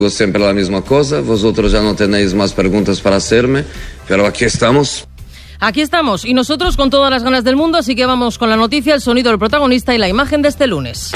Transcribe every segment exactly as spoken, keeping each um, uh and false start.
Siempre la misma cosa, vosotros ya no tenéis más preguntas para hacerme, pero aquí estamos. Aquí estamos, y nosotros con todas las ganas del mundo, así que vamos con la noticia, el sonido del protagonista y la imagen de este lunes.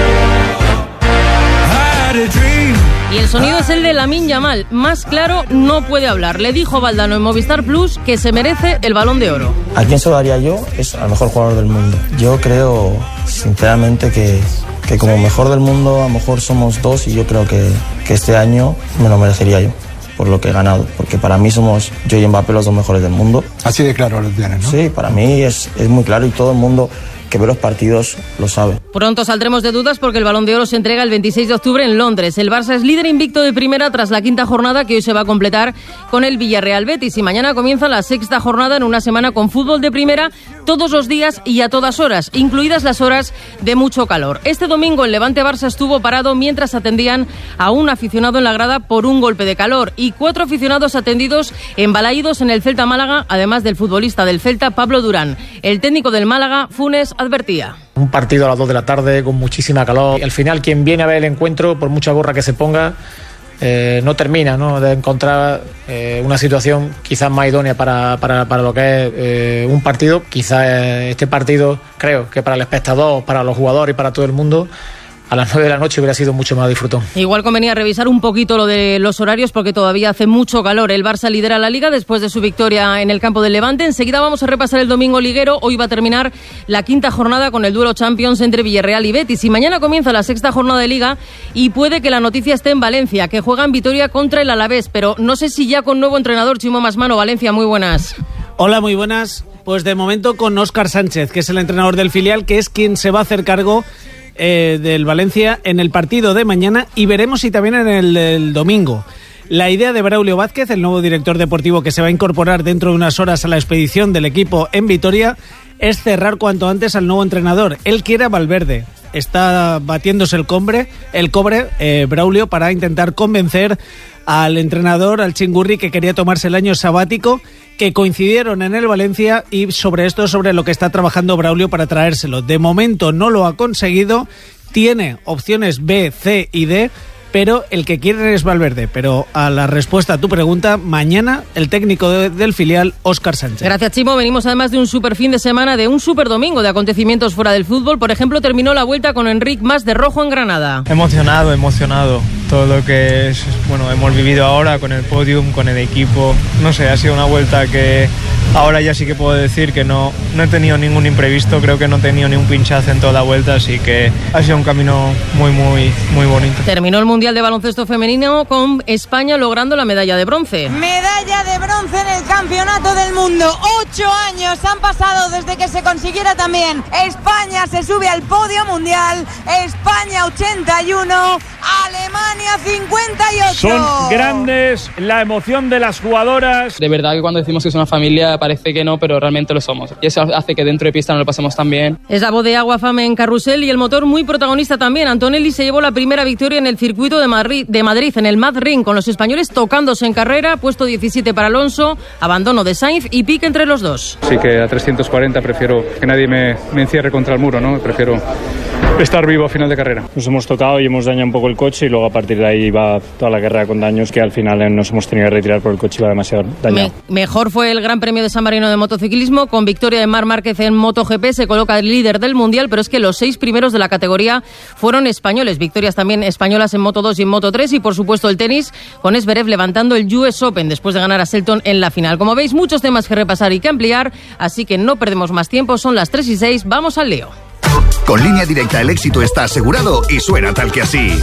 Y el sonido es el de Lamine Yamal. Más claro no puede hablar. Le dijo Valdano en Movistar Plus que se merece el Balón de Oro. ¿A quién se lo daría yo? Es al mejor jugador del mundo. Yo creo, sinceramente, que, que como mejor del mundo a lo mejor somos dos, y yo creo que, que este año me lo merecería yo, por lo que he ganado. Porque para mí somos yo y Mbappé los dos mejores del mundo. Así de claro lo tienes, ¿no? Sí, para mí es, es muy claro, y todo el mundo que ve los partidos lo sabe. Pronto saldremos de dudas porque el Balón de Oro se entrega el veintiséis de octubre en Londres. El Barça es líder invicto de primera tras la quinta jornada, que hoy se va a completar con el Villarreal Betis, y mañana comienza la sexta jornada en una semana con fútbol de primera todos los días y a todas horas, incluidas las horas de mucho calor. Este domingo el Levante Barça estuvo parado mientras atendían a un aficionado en la grada por un golpe de calor, y cuatro aficionados atendidos en Balaídos en el Celta Málaga, además del futbolista del Celta Pablo Durán. El técnico del Málaga, Funes, advertía. Un partido a las dos de la tarde con muchísima calor. Al final, quien viene a ver el encuentro, por mucha gorra que se ponga, eh, no termina, ¿no?, de encontrar eh, una situación quizás más idónea para, para, para lo que es eh, un partido. Quizás eh, este partido, creo que para el espectador, para los jugadores y para todo el mundo, a las nueve de la noche hubiera sido mucho más disfrutón. Igual convenía revisar un poquito lo de los horarios porque todavía hace mucho calor. El Barça lidera la Liga después de su victoria en el campo del Levante. Enseguida vamos a repasar el domingo liguero. Hoy va a terminar la quinta jornada con el duelo Champions entre Villarreal y Betis. Y mañana comienza la sexta jornada de Liga, y puede que la noticia esté en Valencia, que juega en Vitoria contra el Alavés. Pero no sé si ya con nuevo entrenador. Chimo Masmano, Valencia, muy buenas. Hola, muy buenas. Pues de momento con Óscar Sánchez, que es el entrenador del filial, que es quien se va a hacer cargo Eh, del Valencia en el partido de mañana, y veremos si también en el del domingo. La idea de Braulio Vázquez, el nuevo director deportivo que se va a incorporar dentro de unas horas a la expedición del equipo en Vitoria, es cerrar cuanto antes al nuevo entrenador. Él quiere a Valverde. Está batiéndose el cobre, el cobre eh, Braulio, para intentar convencer al entrenador, al Chingurri, que quería tomarse el año sabático, que coincidieron en el Valencia, y sobre esto, sobre lo que está trabajando Braulio para traérselo. De momento no lo ha conseguido, tiene opciones B, C y D, pero el que quiere es Valverde. Pero a la respuesta a tu pregunta, mañana el técnico de, del filial, Óscar Sánchez. Gracias, Chimo. Venimos además de un super fin de semana, de un super domingo de acontecimientos fuera del fútbol. Por ejemplo, terminó la Vuelta con Enric Mas de rojo en Granada. Emocionado, emocionado. Todo lo que es, bueno, hemos vivido ahora con el podium, con el equipo. No sé, ha sido una vuelta que ahora ya sí que puedo decir que no, no he tenido ningún imprevisto. Creo que no he tenido ni un pinchazo en toda la vuelta, así que ha sido un camino muy, muy, muy bonito. Terminó el Mundial de Baloncesto Femenino con España logrando la medalla de bronce. Medalla de bronce en el Campeonato del Mundo. Ocho años han pasado desde que se consiguiera también. España se sube al podio mundial. España ochenta y uno, Alemania cincuenta y ocho. Son grandes, la emoción de las jugadoras. De verdad que cuando decimos que es una familia parece que no, pero realmente lo somos. Y eso hace que dentro de pista nos lo pasemos tan bien. Es la voz de Agua Fame en carrusel, y el motor muy protagonista también. Antonelli se llevó la primera victoria en el circuito de Madrid, de Madrid en el Mad Ring, con los españoles tocándose en carrera. Puesto diecisiete para Alonso, abandono de Sainz y pique entre los dos. Sí que a trescientos cuarenta prefiero que nadie me, me encierre contra el muro, ¿no? Prefiero estar vivo a final de carrera. Nos hemos tocado y hemos dañado un poco el coche, y luego a partir de ahí va toda la carrera con daños, que al final nos hemos tenido que retirar por el coche, iba demasiado dañado. Me, mejor fue el Gran Premio de San Marino de motociclismo, con victoria de Marc Márquez en MotoGP, se coloca el líder del Mundial, pero es que los seis primeros de la categoría fueron españoles. Victorias también españolas en Moto dos y en Moto tres, y por supuesto el tenis, con Zverev levantando el U S Open después de ganar a Selton en la final. Como veis, muchos temas que repasar y que ampliar, así que no perdemos más tiempo, son las tres y seis, vamos al lío. Con Línea Directa el éxito está asegurado y suena tal que así.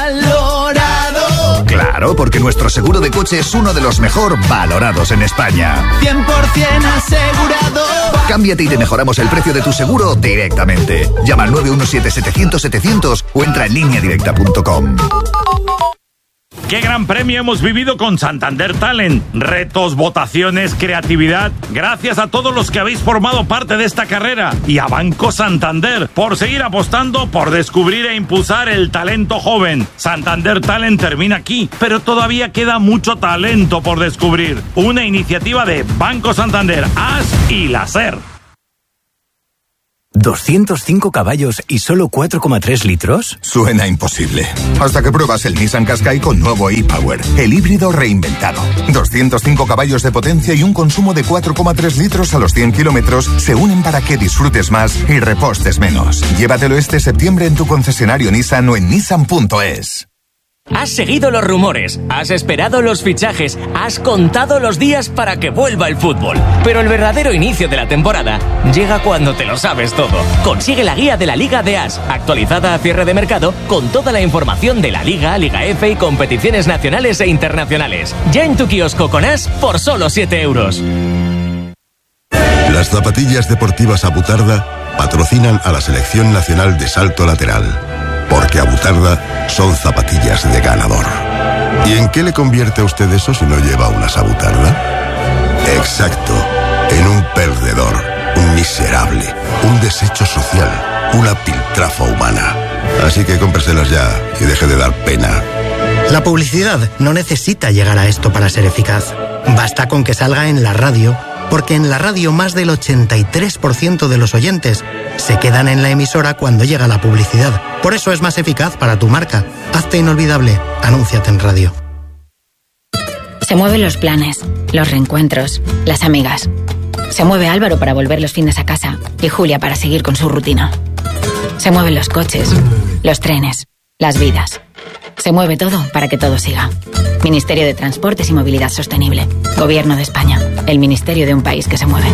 ¡Valorado! Claro, porque nuestro seguro de coche es uno de los mejor valorados en España. cien por ciento asegurado. Cámbiate y te mejoramos el precio de tu seguro directamente. Llama al nueve uno siete, setecientos, setecientos o entra en línea directa punto com. ¡Qué gran premio hemos vivido con Santander Talent! Retos, votaciones, creatividad. Gracias a todos los que habéis formado parte de esta carrera. Y a Banco Santander por seguir apostando por descubrir e impulsar el talento joven. Santander Talent termina aquí, pero todavía queda mucho talento por descubrir. Una iniciativa de Banco Santander, A S y la SER. ¿doscientos cinco caballos y solo cuatro coma tres litros? Suena imposible. Hasta que pruebas el Nissan Qashqai con nuevo e-Power, el híbrido reinventado. doscientos cinco caballos de potencia y un consumo de cuatro coma tres litros a los cien kilómetros se unen para que disfrutes más y repostes menos. Llévatelo este septiembre en tu concesionario Nissan o en nissan punto es. Has seguido los rumores, has esperado los fichajes, has contado los días para que vuelva el fútbol. Pero el verdadero inicio de la temporada llega cuando te lo sabes todo. Consigue la guía de la Liga de As, actualizada a cierre de mercado, con toda la información de la Liga, Liga F y competiciones nacionales e internacionales. Ya en tu kiosco con As por solo siete euros. Las zapatillas deportivas Abutarda patrocinan a la Selección Nacional de Salto Lateral. Porque Abutarda son zapatillas de ganador. ¿Y en qué le convierte a usted eso si no lleva unas Abutarda? Exacto, en un perdedor, un miserable, un desecho social, una piltrafa humana. Así que cómpreselas ya y deje de dar pena. La publicidad no necesita llegar a esto para ser eficaz. Basta con que salga en la radio, porque en la radio más del ochenta y tres por ciento de los oyentes se quedan en la emisora cuando llega la publicidad. Por eso es más eficaz para tu marca. Hazte inolvidable. Anúnciate en radio. Se mueven los planes, los reencuentros, las amigas. Se mueve Álvaro para volver los fines a casa y Julia para seguir con su rutina. Se mueven los coches, los trenes, las vidas. Se mueve todo para que todo siga. Ministerio de Transportes y Movilidad Sostenible. Gobierno de España. El ministerio de un país que se mueve.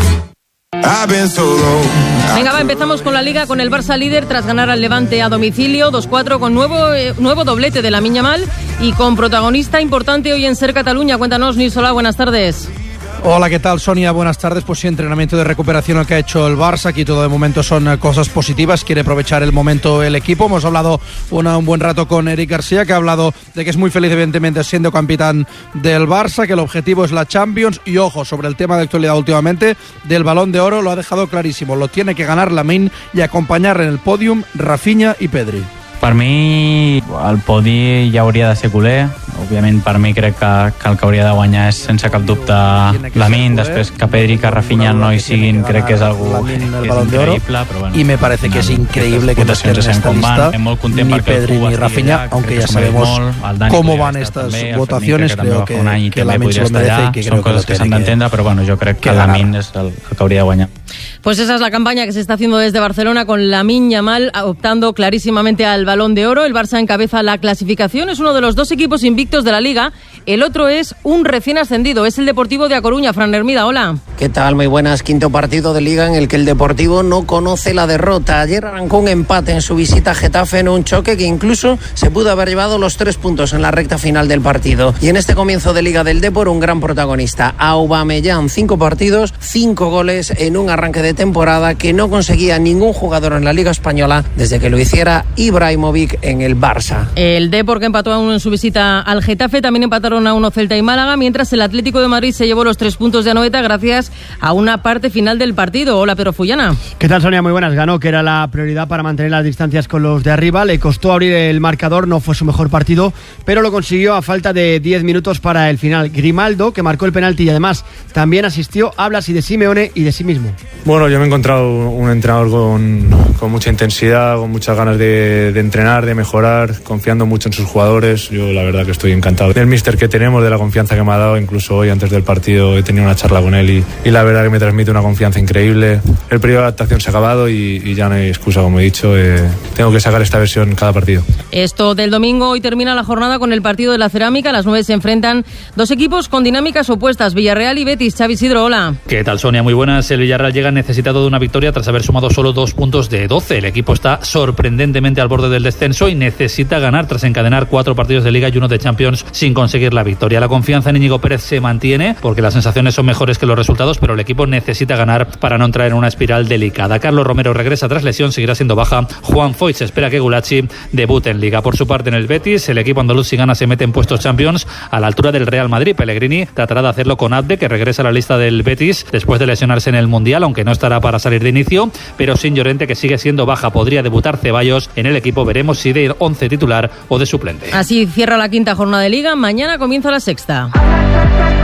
Venga, va, empezamos con la Liga, con el Barça líder tras ganar al Levante a domicilio dos cuatro con nuevo, eh, nuevo doblete de Lamine Yamal y con protagonista importante hoy en Ser Cataluña. Cuéntanos, Nils Solà, buenas tardes. Hola, ¿qué tal, Sonia? Buenas tardes. Pues sí, entrenamiento de recuperación el que ha hecho el Barça. Aquí todo de momento son cosas positivas. Quiere aprovechar el momento el equipo. Hemos hablado una, un buen rato con Eric García, que ha hablado de que es muy feliz, evidentemente, siendo capitán del Barça, que el objetivo es la Champions. Y ojo, sobre el tema de actualidad últimamente, del Balón de Oro, lo ha dejado clarísimo. Lo tiene que ganar Lamine y acompañar en el podium Rafinha i Pedri. Per mi, el podi ja hauria de ser culer. Òbviament, per mi crec que, que el que hauria de guanyar és sense cap dubte Lamine. Després que Pedri i que Rafinha no hi siguin, crec que és algo que és increïble. Però bueno, y me parece que es increíble que no estén en esta lista ni Pedri ni Rafinha, aunque ya sabemos cómo van estas votaciones. Creo que, que Lamine se lo merece y que creo Són coses que s'han d'entendre, però bueno, jo crec que Lamine és el, el que hauria de guanyar. Pues esa es la campaña que se está haciendo desde Barcelona con Lamine Yamal optando clarísimamente al Balón de Oro. El Barça encabeza la clasificación, es uno de los dos equipos invictos de la Liga. El otro es un recién ascendido, es el Deportivo de A Coruña. Fran Hermida, hola. ¿Qué tal? Muy buenas. Quinto partido de Liga en el que el Deportivo no conoce la derrota. Ayer arrancó un empate en su visita a Getafe en un choque que incluso se pudo haber llevado los tres puntos en la recta final del partido. Y en este comienzo de Liga del Depor, un gran protagonista, Aubameyang. Cinco partidos, cinco goles en un arranque de temporada que no conseguía ningún jugador en la Liga Española desde que lo hiciera Ibrahimovic en el Barça. El Depor, que empató a uno en su visita al Getafe, también empataron a uno Celta y Málaga, mientras el Atlético de Madrid se llevó los tres puntos de Anoeta gracias a una parte final del partido. Hola, Pedro Fullana. ¿Qué tal, Sonia? Muy buenas. Ganó, que era la prioridad para mantener las distancias con los de arriba. Le costó abrir el marcador, no fue su mejor partido, pero lo consiguió a falta de diez minutos para el final. Grimaldo, que marcó el penalti y además también asistió, habla así de Simeone y de sí mismo. Bueno, yo me he encontrado un entrenador con, con mucha intensidad, con muchas ganas de, de entrenar, de mejorar, confiando mucho en sus jugadores. Yo la verdad que estoy encantado del míster que tenemos, de la confianza que me ha dado. Incluso hoy antes del partido he tenido una charla con él y, y la verdad que me transmite una confianza increíble. El periodo de adaptación se ha acabado y, y ya no hay excusa, como he dicho. Eh, tengo que sacar esta versión cada partido. Esto del domingo, hoy termina la jornada con el partido de la Cerámica. A las nueve se enfrentan dos equipos con dinámicas opuestas, Villarreal y Betis. Xavi Isidro, hola. ¿Qué tal, Sonia? Muy buenas. El Villarreal llega necesitado de una victoria tras haber sumado solo dos puntos de doce. El equipo está sorprendentemente al borde del descenso y necesita ganar tras encadenar cuatro partidos de Liga y uno de Champions sin conseguir la victoria. La confianza en Íñigo Pérez se mantiene porque las sensaciones son mejores que los resultados, pero el equipo necesita ganar para no entrar en una espiral delicada. Carlos Romero regresa tras lesión, seguirá siendo baja Juan Foyt. Se espera que Gulacsi debute en Liga. Por su parte, en el Betis, el equipo andaluz, si gana, se mete en puestos Champions a la altura del Real Madrid. Pellegrini tratará de hacerlo con Abde, que regresa a la lista del Betis después de lesionarse en el Mundial, aunque no estará para salir de inicio, pero sin Llorente, que sigue siendo baja. Podría debutar Ceballos en el equipo, veremos si de once titular o de suplente. Así cierra la quinta jornada de Liga, mañana comienza la sexta.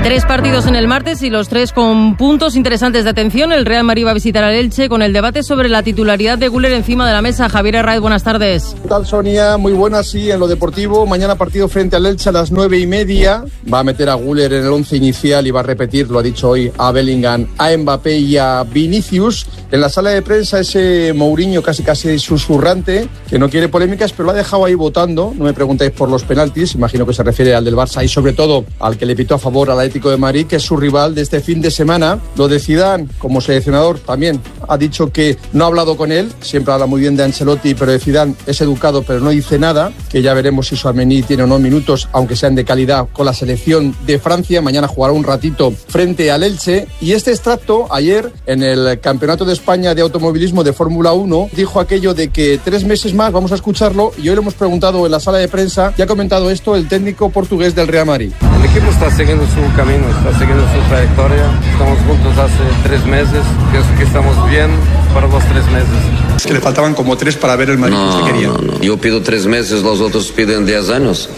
Tres partidos en el martes y los tres con puntos interesantes de atención. El Real Madrid va a visitar al Elche con el debate sobre la titularidad de Güler encima de la mesa. Javier Herraiz, buenas tardes. ¿Qué tal, Sonia? Muy buenas, sí, en lo deportivo. Mañana partido frente al Elche a las nueve y media. Va a meter a Güler en el once inicial y va a repetir, lo ha dicho hoy, a Bellingham, a Mbappé y a Vinicius. En la sala de prensa ese Mourinho casi casi susurrante, que no quiere polémicas, pero lo ha dejado ahí votando. No me preguntéis por los penaltis, imagino que se refiere al del Barça y sobre todo al que le pitó a favor al Atlético de Madrid, que es su rival de este fin de semana. Lo de Zidane, como seleccionador, también ha dicho que no ha hablado con él, siempre habla muy bien de Ancelotti, pero de Zidane es educado, pero no dice nada, que ya veremos si Tchouaméni tiene o no minutos, aunque sean de calidad, con la selección de Francia. Mañana jugará un ratito frente al Elche. Y este extracto, ayer, en el Campeonato de España de Automovilismo de Fórmula uno, dijo aquello de que tres meses más, vamos a escucharlo, y hoy lo hemos preguntado en la sala de prensa, y ha comentado esto el técnico portugués del Real Madrid. El equipo está siguiendo su camino, está siguiendo su trayectoria. Estamos juntos hace tres meses. Pienso que estamos bien para los tres meses. Es que le faltaban como tres para ver el Madrid no, que usted quería. No, no. Yo pido tres meses, los otros piden diez años.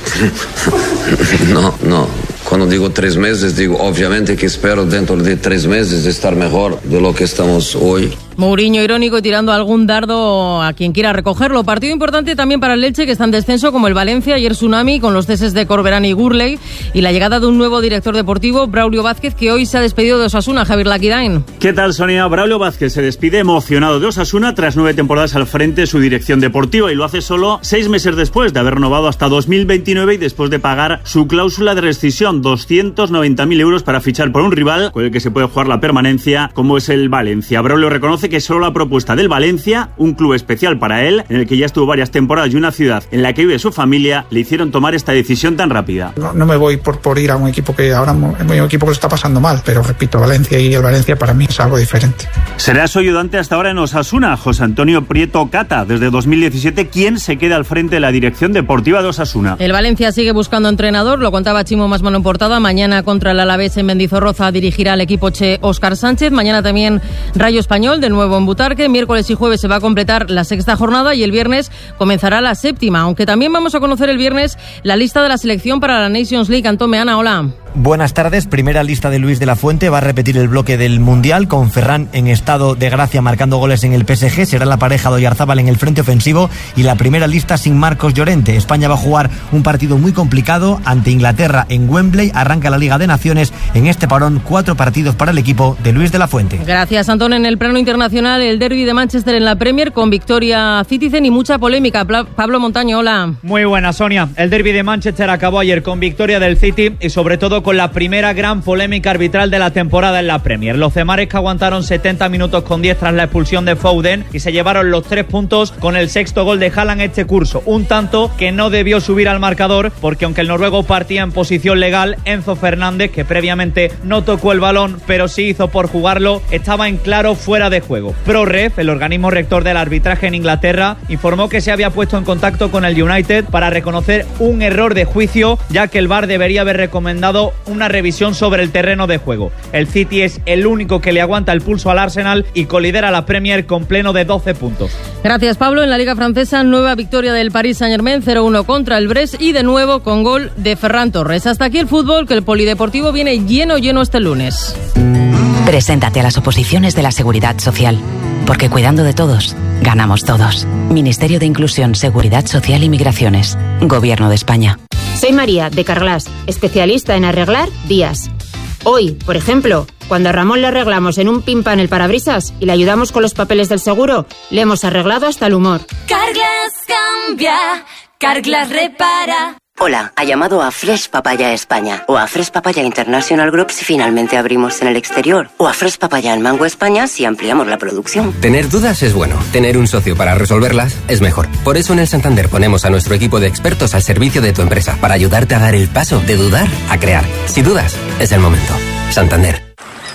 no, no. Cuando digo tres meses, digo obviamente que espero dentro de tres meses estar mejor de lo que estamos hoy. Mourinho irónico y tirando algún dardo a quien quiera recogerlo. Partido importante también para el Elche, que está en descenso, como el Valencia. Ayer tsunami con los ceses de Corberán y Gurley y la llegada de un nuevo director deportivo, Braulio Vázquez, que hoy se ha despedido de Osasuna. Javier Laquidain. ¿Qué tal, Sonia? Braulio Vázquez se despide emocionado de Osasuna tras nueve temporadas al frente de su dirección deportiva y lo hace solo seis meses después de haber renovado hasta dos mil veintinueve y después de pagar su cláusula de rescisión, doscientos noventa mil euros para fichar por un rival con el que se puede jugar la permanencia, como es el Valencia. Braulio reconoce que solo la propuesta del Valencia, un club especial para él, en el que ya estuvo varias temporadas y una ciudad en la que vive su familia, le hicieron tomar esta decisión tan rápida. No, no me voy por, por ir a un equipo que ahora es un equipo que lo está pasando mal, pero repito, Valencia y el Valencia para mí es algo diferente. Será su ayudante hasta ahora en Osasuna, José Antonio Prieto Cata, desde dos mil diecisiete, quien se queda al frente de la dirección deportiva de Osasuna. El Valencia sigue buscando entrenador, lo contaba Chimo Masmano en portada. Mañana contra el Alavés en Mendizorroza dirigirá al equipo che Óscar Sánchez. Mañana también Rayo Español, de nuevo en Butarque. Miércoles y jueves se va a completar la sexta jornada y el viernes comenzará la séptima, aunque también vamos a conocer el viernes la lista de la selección para la Nations League. Antón Meana, hola. Buenas tardes. Primera lista de Luis de la Fuente. Va a repetir el bloque del Mundial con Ferran en estado de gracia marcando goles en el P S G. Será la pareja de Oyarzábal en el frente ofensivo y la primera lista sin Marcos Llorente. España va a jugar un partido muy complicado ante Inglaterra en Wembley. Arranca la Liga de Naciones. En este parón, cuatro partidos para el equipo de Luis de la Fuente. Gracias, Antón. En el plano internacional, el derbi de Manchester en la Premier con victoria Citizen y mucha polémica. Pablo Montaño, hola. Muy buena, Sonia. El derbi de Manchester acabó ayer con victoria del City y sobre todo con la primera gran polémica arbitral de la temporada en la Premier. Los cemares que aguantaron setenta minutos con diez tras la expulsión de Foden y se llevaron los tres puntos con el sexto gol de Haaland este curso. Un tanto que no debió subir al marcador porque aunque el noruego partía en posición legal, Enzo Fernández, que previamente no tocó el balón pero sí hizo por jugarlo, estaba en claro fuera de juego. ProRef, el organismo rector del arbitraje en Inglaterra, informó que se había puesto en contacto con el United para reconocer un error de juicio, ya que el V A R debería haber recomendado una revisión sobre el terreno de juego. El City es el único que le aguanta el pulso al Arsenal y colidera la Premier con pleno de doce puntos. Gracias, Pablo. En la Liga Francesa, nueva victoria del Paris Saint-Germain, cero uno contra el Brest y de nuevo con gol de Ferran Torres. Hasta aquí el fútbol, que el polideportivo viene lleno, lleno este lunes. Preséntate a las oposiciones de la Seguridad Social, porque cuidando de todos, ganamos todos. Ministerio de Inclusión, Seguridad Social y Migraciones. Gobierno de España. Soy María, de Carglass, especialista en arreglar días. Hoy, por ejemplo, cuando a Ramón le arreglamos en un pimpan el parabrisas y le ayudamos con los papeles del seguro, le hemos arreglado hasta el humor. Carglass cambia, Carglass repara. Hola, ha llamado a Fresh Papaya España o a Fresh Papaya International Group si finalmente abrimos en el exterior o a Fresh Papaya en Mango España si ampliamos la producción. Tener dudas es bueno, tener un socio para resolverlas es mejor. Por eso en el Santander ponemos a nuestro equipo de expertos al servicio de tu empresa para ayudarte a dar el paso de dudar a crear. Si dudas, es el momento. Santander.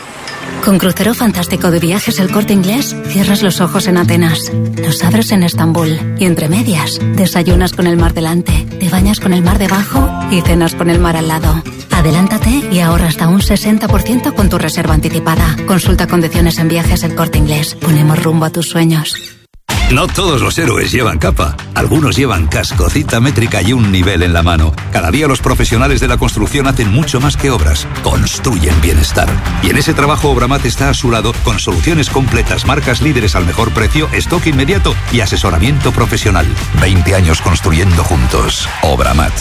Con Crucero Fantástico de Viajes El Corte Inglés, cierras los ojos en Atenas, los abres en Estambul y entre medias, desayunas con el mar delante, te bañas con el mar debajo y cenas con el mar al lado. Adelántate y ahorra hasta un sesenta por ciento con tu reserva anticipada. Consulta condiciones en Viajes El Corte Inglés. Ponemos rumbo a tus sueños. No todos los héroes llevan capa. Algunos llevan casco, cita métrica y un nivel en la mano. Cada día los profesionales de la construcción hacen mucho más que obras. Construyen bienestar. Y en ese trabajo Obramat está a su lado con soluciones completas, marcas líderes al mejor precio, stock inmediato y asesoramiento profesional. veinte años construyendo juntos. Obramat.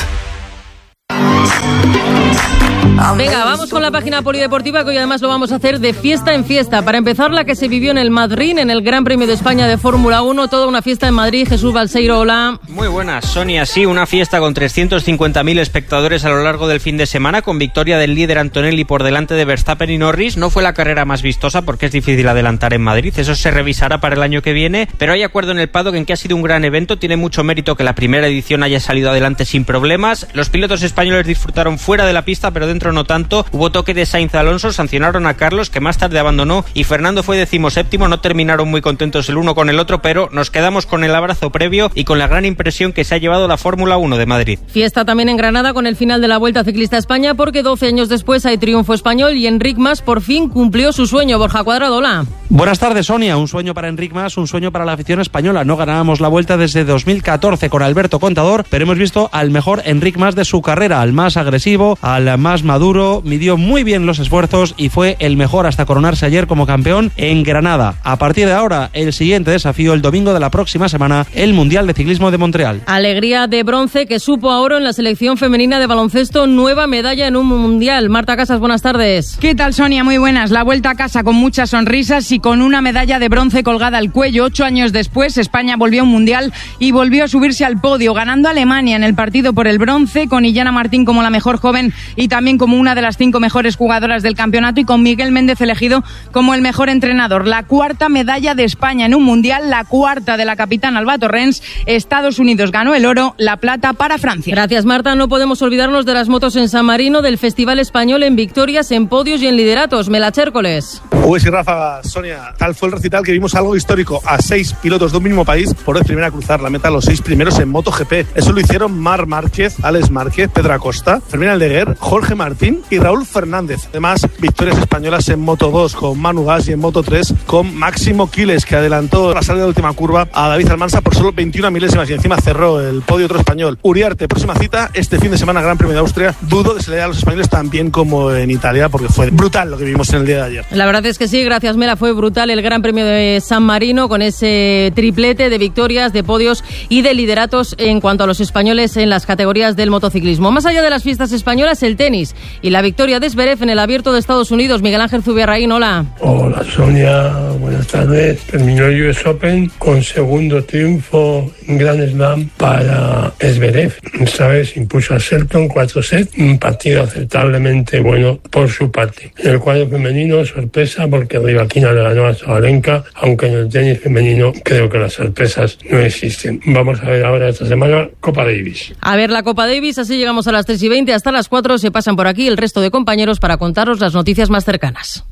Venga, vamos con la página polideportiva, que hoy además lo vamos a hacer de fiesta en fiesta. Para empezar, la que se vivió en el Madrid, en el Gran Premio de España de Fórmula uno, toda una fiesta en Madrid. Jesús Balseiro, hola. Muy buenas, Sonia. Sí, una fiesta con trescientos cincuenta mil espectadores a lo largo del fin de semana, con victoria del líder Antonelli por delante de Verstappen y Norris. No fue la carrera más vistosa porque es difícil adelantar en Madrid, eso se revisará para el año que viene, pero hay acuerdo en el paddock en que ha sido un gran evento. Tiene mucho mérito que la primera edición haya salido adelante sin problemas. Los pilotos españoles disfrutaron fuera de la pista, pero dentro no tanto. Hubo toque de Sainz Alonso, sancionaron a Carlos, que más tarde abandonó, y Fernando fue decimoséptimo. No terminaron muy contentos el uno con el otro, pero nos quedamos con el abrazo previo y con la gran impresión que se ha llevado la Fórmula uno de Madrid. Fiesta también en Granada con el final de la Vuelta Ciclista a España, porque doce años después hay triunfo español y Enric Mas por fin cumplió su sueño. Borja Cuadrado, hola. Buenas tardes, Sonia. Un sueño para Enric Mas, un sueño para la afición española. No ganábamos la Vuelta desde dos mil catorce con Alberto Contador, pero hemos visto al mejor Enric Mas de su carrera, al más agresivo, al más maduro. Midió muy bien los esfuerzos y fue el mejor hasta coronarse ayer como campeón en Granada. A partir de ahora, el siguiente desafío, el domingo de la próxima semana, el Mundial de Ciclismo de Montreal. Alegría de bronce que supo a oro en la selección femenina de baloncesto, nueva medalla en un Mundial. Marta Casas, buenas tardes. ¿Qué tal, Sonia? Muy buenas. La vuelta a casa con muchas sonrisas y con una medalla de bronce colgada al cuello. Ocho años después, España volvió a un Mundial y volvió a subirse al podio, ganando a Alemania en el partido por el bronce, con Illana Martín como la mejor joven y también como una de las cinco mejores jugadoras del campeonato, y con Miguel Méndez elegido como el mejor entrenador. La cuarta medalla de España en un Mundial, la cuarta de la capitana Alba Torrens. Estados Unidos ganó el oro, la plata para Francia. Gracias, Marta. No podemos olvidarnos de las motos en San Marino, del Festival Español en victorias, en podios y en lideratos. Mela Chércoles. Uy, sí, Rafa, Sonia, tal fue el recital que vimos algo histórico. A seis pilotos de un mismo país, por vez primera a cruzar la meta, los seis primeros en MotoGP. Eso lo hicieron Marc Márquez, Alex Márquez, Pedro Acosta, Fermín Aldeguer, Jorge Martín y Raúl Fernández. Además, victorias españolas en Moto dos con Manu Gas y en Moto tres con Máximo Quiles, que adelantó la salida de última curva a David Almansa por solo veintiuna milésimas y encima cerró el podio otro español. Uriarte, próxima cita este fin de semana, Gran Premio de Austria. Dudo de si le da a los españoles tan bien como en Italia, porque fue brutal lo que vimos en el día de ayer. La verdad es que sí, gracias, Mela. Fue brutal el Gran Premio de San Marino, con ese triplete de victorias, de podios y de lideratos en cuanto a los españoles en las categorías del motociclismo. Más allá de las fiestas españolas, el tenis y la victoria de Zverev en el Abierto de Estados Unidos. Miguel Ángel Zubiarraín, hola. Hola, Sonia, buenas tardes. Terminó el U S Open con segundo triunfo en Grand Slam para Zverev. Esta vez impuso a Shelton cuatro sets, un partido aceptablemente bueno por su parte. En el cuadro femenino, sorpresa, porque Rybakina le ganó a Sabalenka, aunque en el tenis femenino creo que las sorpresas no existen. Vamos a ver ahora esta semana Copa Davis. A ver la Copa Davis, así llegamos a las tres y veinte, hasta las cuatro se pasan por aquí el resto de compañeros para contaros las noticias más cercanas.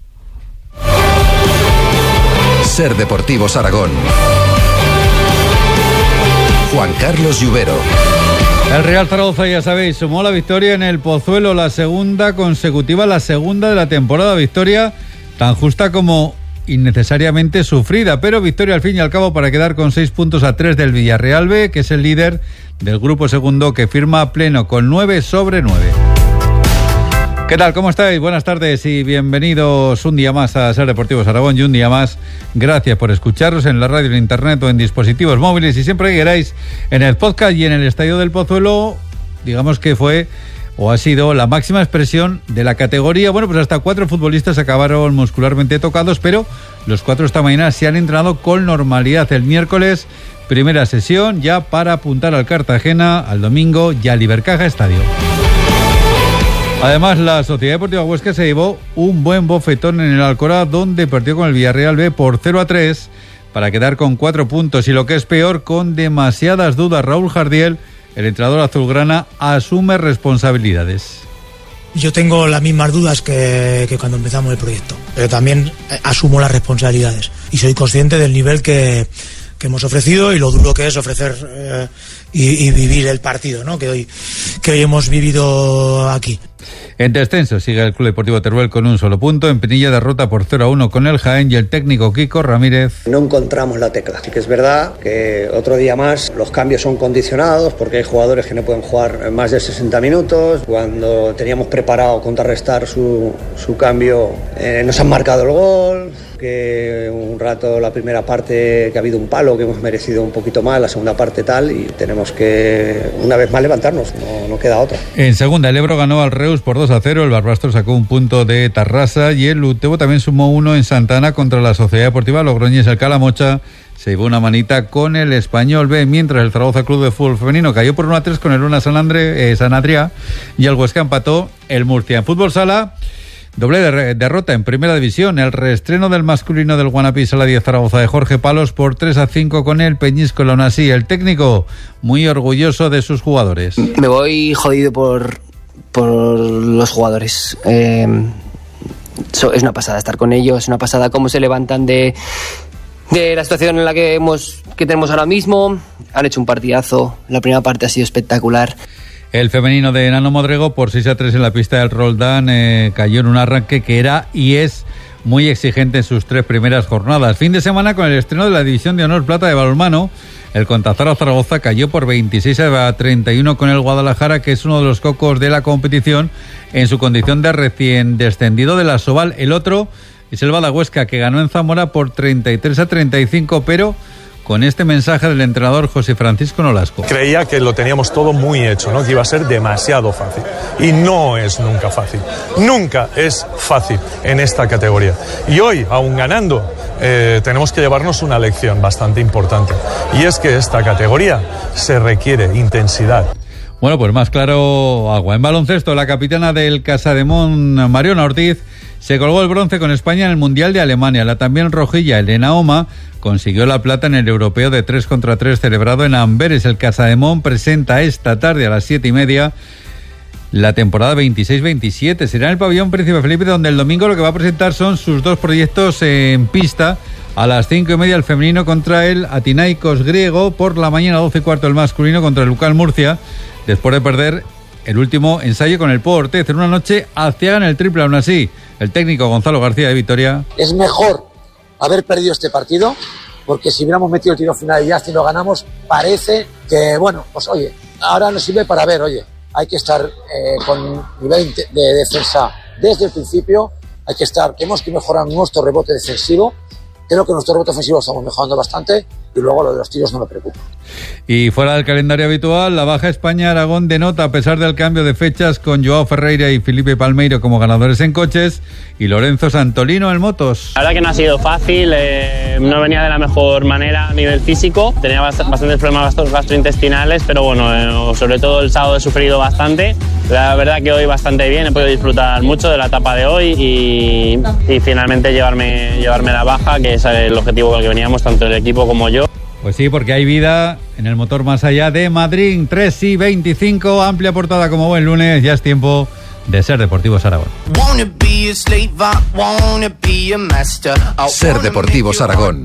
Ser Deportivos Aragón. Juan Carlos Lluvero. El Real Zaragoza, ya sabéis, sumó la victoria en el Pozuelo, la segunda consecutiva, la segunda de la temporada. Victoria tan justa como innecesariamente sufrida, pero victoria al fin y al cabo para quedar con seis puntos a tres del Villarreal B, que es el líder del grupo segundo, que firma pleno con nueve sobre nueve. ¿Qué tal? ¿Cómo estáis? Buenas tardes y bienvenidos un día más a Ser Deportivos Aragón, y un día más gracias por escucharnos en la radio, en internet o en dispositivos móviles, y siempre que queráis en el podcast y en el Estadio del Pozuelo. Digamos que fue o ha sido la máxima expresión de la categoría. Bueno, pues hasta cuatro futbolistas acabaron muscularmente tocados, pero los cuatro esta mañana se han entrenado con normalidad. El miércoles, primera sesión ya para apuntar al Cartagena, al domingo ya al Ibercaja Estadio. Además, la Sociedad Deportiva Huesca se llevó un buen bofetón en el Alcoraz, donde perdió con el Villarreal B por cero a tres para quedar con cuatro puntos. Y lo que es peor, con demasiadas dudas, Raúl Jardiel, el entrenador azulgrana, asume responsabilidades. Yo tengo las mismas dudas que, que cuando empezamos el proyecto, pero también asumo las responsabilidades y soy consciente del nivel que, que hemos ofrecido y lo duro que es ofrecer eh, y, y vivir el partido, ¿no? que hoy que hoy hemos vivido aquí. En descenso sigue el Club Deportivo Teruel con un solo punto. En Pinilla derrota por cero a uno con el Jaén y el técnico Kiko Ramírez. No encontramos la tecla. Sí que es verdad que otro día más los cambios son condicionados porque hay jugadores que no pueden jugar más de sesenta minutos. Cuando teníamos preparado contrarrestar su, su cambio, eh, nos han marcado el gol. Que un rato la primera parte que ha habido un palo que hemos merecido un poquito más, la segunda parte tal, y tenemos que una vez más levantarnos, no, no queda otra. En segunda el Ebro ganó al Reus por dos a cero, el Barbastro sacó un punto de Tarrasa y el Utebo también sumó uno en Santana contra la Sociedad Deportiva Logroñés. El Calamocha se llevó una manita con el Español B, mientras el Zaragoza Club de Fútbol Femenino cayó por uno a tres con el Una San André, eh, San Adrià, y el Huesca empató el Murcia. En fútbol sala, doble de derrota en primera división, el reestreno del masculino del Guanapí Sala diez Zaragoza de Jorge Palos por tres a cinco con el Peñíscola. Aún así, el técnico muy orgulloso de sus jugadores. Me voy jodido por, por los jugadores. Eh, es una pasada estar con ellos, es una pasada cómo se levantan de, de la situación en la que, hemos, que tenemos ahora mismo. Han hecho un partidazo, la primera parte ha sido espectacular. El femenino de Nano Modrego por seis a tres en la pista del Roldán eh, cayó en un arranque que era y es muy exigente en sus tres primeras jornadas. Fin de semana con el estreno de la División de Honor Plata de balonmano. El Contazaro Zaragoza cayó por veintiséis a treinta y uno con el Guadalajara, que es uno de los cocos de la competición en su condición de recién descendido de la Sobal. El otro es el Badahuesca, que ganó en Zamora por treinta y tres a treinta y cinco, pero con este mensaje del entrenador José Francisco Nolasco. Creía que lo teníamos todo muy hecho, ¿no? Que iba a ser demasiado fácil. Y no es nunca fácil. Nunca es fácil en esta categoría. Y hoy, aún ganando, eh, tenemos que llevarnos una lección bastante importante. Y es que esta categoría se requiere intensidad. Bueno, pues más claro agua. En baloncesto, la capitana del Casademón, Mariona Ortiz, se colgó el bronce con España en el Mundial de Alemania. La también rojilla Elena Oma consiguió la plata en el europeo de tres contra tres celebrado en Amberes. El Casademón presenta esta tarde a las siete y media la temporada veintiséis veintisiete. Será en el pabellón Príncipe Felipe, donde el domingo lo que va a presentar son sus dos proyectos en pista. A las cinco y media el femenino contra el Atinaikos griego. Por la mañana doce y cuarto el masculino contra el Lucal Murcia, después de perder el último ensayo con el Pau Ortez. En una noche aciagan el triple. Aún así, el técnico Gonzalo García de Vitoria: es mejor haber perdido este partido, porque si hubiéramos metido el tiro final y ya si lo ganamos, parece que, bueno, pues oye, ahora nos sirve para ver, oye, hay que estar eh, con nivel de defensa desde el principio, hay que estar, tenemos que mejorar nuestro rebote defensivo. Creo que nuestro rebote ofensivo estamos mejorando bastante y luego lo de los tiros no me preocupa. Y fuera del calendario habitual, la Baja España-Aragón denota, a pesar del cambio de fechas, con Joao Ferreira y Felipe Palmeiro como ganadores en coches y Lorenzo Santolino en motos. La verdad que no ha sido fácil, eh, no venía de la mejor manera a nivel físico, tenía bast- bastantes problemas gastrointestinales, pero bueno, eh, sobre todo el sábado he sufrido bastante. La verdad que hoy bastante bien, he podido disfrutar mucho de la etapa de hoy y, y finalmente llevarme, llevarme la baja, que es el objetivo con el que veníamos, tanto el equipo como yo. Pues sí, porque hay vida en el motor más allá de Madrid. Tres y veinticinco, amplia portada como buen lunes, ya es tiempo de Ser Deportivos Aragón. Ser Deportivos Aragón.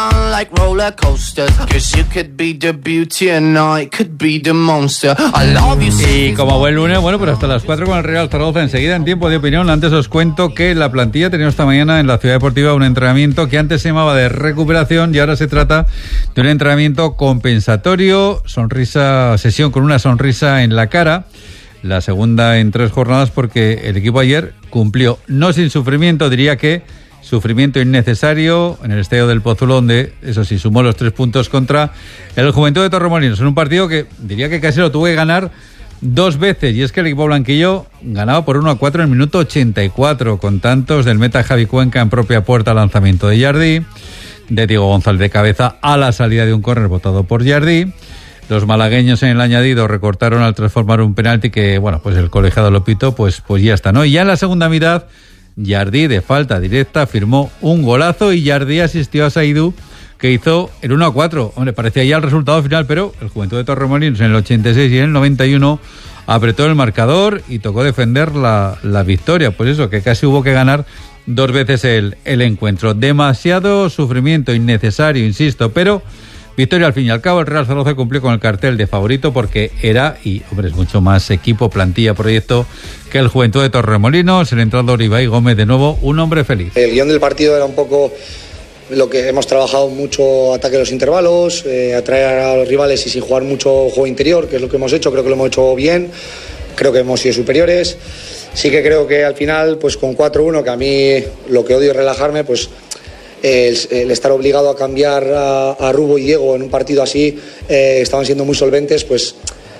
Y como buen lunes, bueno, pues hasta las cuatro con el Real Zaragoza. Enseguida, en tiempo de opinión, antes os cuento que la plantilla ha tenido esta mañana en la Ciudad Deportiva un entrenamiento que antes se llamaba de recuperación y ahora se trata de un entrenamiento compensatorio, sonrisa, sesión con una sonrisa en la cara. La segunda en tres jornadas, porque el equipo ayer cumplió, no sin sufrimiento, diría que sufrimiento innecesario, en el estadio del Pozuelo, donde, eso sí, sumó los tres puntos contra el Juventud de Torremolinos, en un partido que diría que casi lo tuvo que ganar dos veces, y es que el equipo blanquillo ganaba por uno a cuatro en el minuto ochenta y cuatro, con tantos del meta Javi Cuenca en propia puerta, lanzamiento de Jardí, de Diego González de cabeza a la salida de un córner votado por Jardí. Los malagueños en el añadido recortaron al transformar un penalti que, bueno, pues el colegiado lo pitó, pues, pues ya está, ¿no? Y ya en la segunda mitad, Jardí, de falta directa, firmó un golazo y Jardí asistió a Saidú, que hizo el uno a cuatro. Hombre, parecía ya el resultado final, pero el Juventud de Torremolinos en el ochenta y seis y en el noventa y uno apretó el marcador y tocó defender la, la victoria. Pues eso, que casi hubo que ganar dos veces el, el encuentro. Demasiado sufrimiento innecesario, insisto, pero Victoria al fin y al cabo. El Real Zaragoza cumplió con el cartel de favorito porque era, y hombre, es mucho más equipo, plantilla, proyecto que el Juventud de Torremolinos. El entrenador Ibai Gómez, de nuevo, un hombre feliz. El guión del partido era un poco lo que hemos trabajado mucho, ataque a los intervalos, eh, atraer a los rivales y sin jugar mucho juego interior, que es lo que hemos hecho. Creo que lo hemos hecho bien, creo que hemos sido superiores. Sí que creo que al final, pues con cuatro uno, que a mí lo que odio es relajarme, pues el, el estar obligado a cambiar a, a Rubo y Diego en un partido así, eh, estaban siendo muy solventes, pues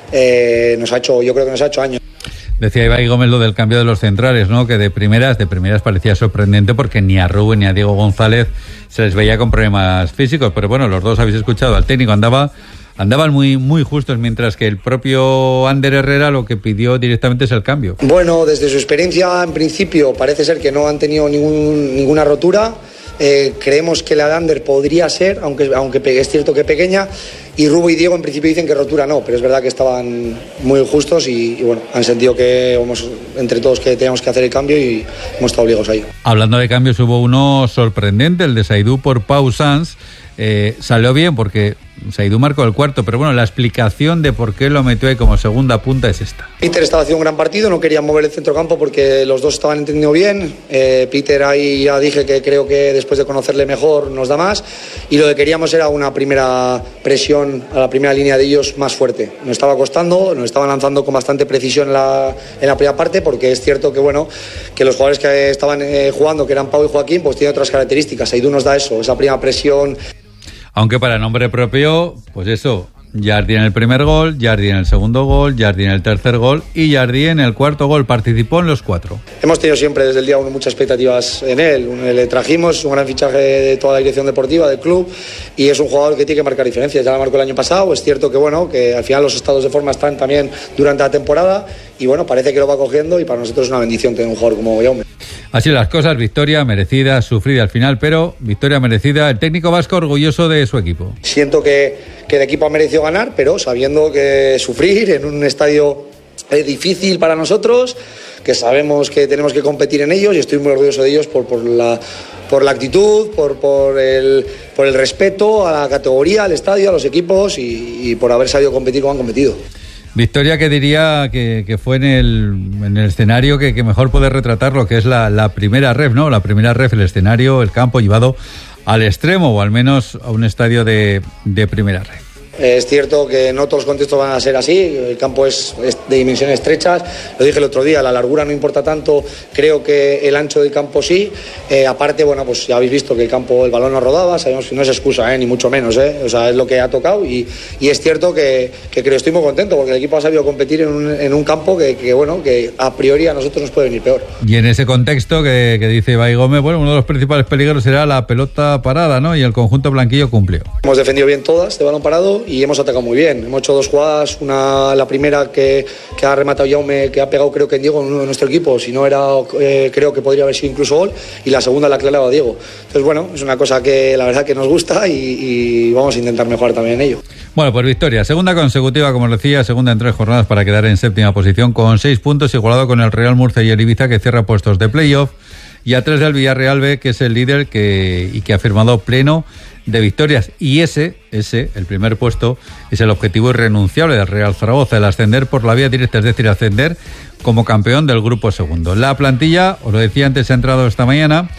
eh, nos ha hecho, yo creo que nos ha hecho años. Decía Ibai Gómez lo del cambio de los centrales, ¿no? Que de primeras, de primeras parecía sorprendente porque ni a Rubén ni a Diego González se les veía con problemas físicos, pero bueno, los dos habéis escuchado al técnico, andaba andaban muy muy justos, mientras que el propio Ander Herrera lo que pidió directamente es el cambio. Bueno, desde su experiencia, en principio, parece ser que no han tenido ningún, ninguna rotura. Eh, creemos que la de Ander podría ser, aunque, aunque es cierto que pequeña, y Rubo y Diego en principio dicen que rotura no, pero es verdad que estaban muy justos y, y bueno, han sentido que hemos, entre todos, que teníamos que hacer el cambio y hemos estado obligados a ello. Hablando de cambios, hubo uno sorprendente, el de Saidú por Pau Sanz. Eh, salió bien porque Saidú marcó el cuarto, pero bueno, la explicación de por qué lo metió ahí como segunda punta es esta. Peter estaba haciendo un gran partido, no quería mover el centrocampo porque los dos estaban entendiendo bien. eh, Peter ahí ya dije que creo que después de conocerle mejor nos da más, y lo que queríamos era una primera presión a la primera línea de ellos más fuerte. Nos estaba costando, nos estaban lanzando con bastante precisión en la, en la primera parte, porque es cierto que bueno, que los jugadores que estaban eh, jugando, que eran Pau y Joaquín, pues tienen otras características. Saidú nos da eso, esa primera presión. Aunque para nombre propio, pues eso, Jardi en el primer gol, Jardi en el segundo gol, Jardi en el tercer gol y Jardi en el cuarto gol. Participó en los cuatro. Hemos tenido siempre desde el día uno muchas expectativas en él. Le trajimos un gran fichaje de toda la dirección deportiva del club y es un jugador que tiene que marcar diferencias. Ya la marcó el año pasado. Es cierto que bueno, que al final los estados de forma están también durante la temporada y bueno, parece que lo va cogiendo y para nosotros es una bendición tener un jugador como Jaume. Así las cosas, victoria merecida, sufrida al final, pero victoria merecida. El técnico vasco orgulloso de su equipo. Siento que, que el equipo ha merecido ganar, pero sabiendo que sufrir en un estadio es difícil para nosotros, que sabemos que tenemos que competir en ellos y estoy muy orgulloso de ellos por, por, la, por la actitud, por, por, el, por el respeto a la categoría, al estadio, a los equipos y, y por haber sabido competir como han competido. Victoria que diría que, que fue en el, en el escenario que, que mejor puede retratar lo que es la, la primera ref, ¿no? La primera ref, el escenario, el campo llevado al extremo o al menos a un estadio de, de primera ref. Es cierto que no todos los contextos van a ser así, el campo es, es de dimensiones estrechas, lo dije el otro día, la largura no importa tanto, creo que el ancho del campo sí, eh, aparte, bueno, pues ya habéis visto que el campo, el balón no rodaba, sabemos que no es excusa, eh, ni mucho menos, eh, o sea, es lo que ha tocado y, y es cierto que, que creo, estoy muy contento porque el equipo ha sabido competir en un, en un campo que, que, bueno, que a priori a nosotros nos puede venir peor. Y en ese contexto que, que dice Ibai Gómez, bueno, uno de los principales peligros será la pelota parada, ¿no? Y el conjunto blanquillo cumplió. Hemos defendido bien todas de balón parado y hemos atacado muy bien. Hemos hecho dos jugadas, una la primera que, que ha rematado Jaume, que ha pegado creo que en Diego en uno de nuestro equipo, si no era, eh, creo que podría haber sido incluso gol, y la segunda la clavaba Diego. Entonces bueno, es una cosa que la verdad que nos gusta y, y vamos a intentar mejorar también en ello. Bueno, pues victoria, segunda consecutiva, como os decía, segunda en tres jornadas para quedar en séptima posición con seis puntos, igualado con el Real Murcia y el Ibiza, que cierra puestos de playoff, y a tres del Villarreal B, que es el líder que, y que ha firmado pleno de victorias, y ese, ese, el primer puesto, es el objetivo irrenunciable del Real Zaragoza, el ascender por la vía directa, es decir, ascender como campeón del grupo segundo. La plantilla, os lo decía antes, ha entrado esta mañana,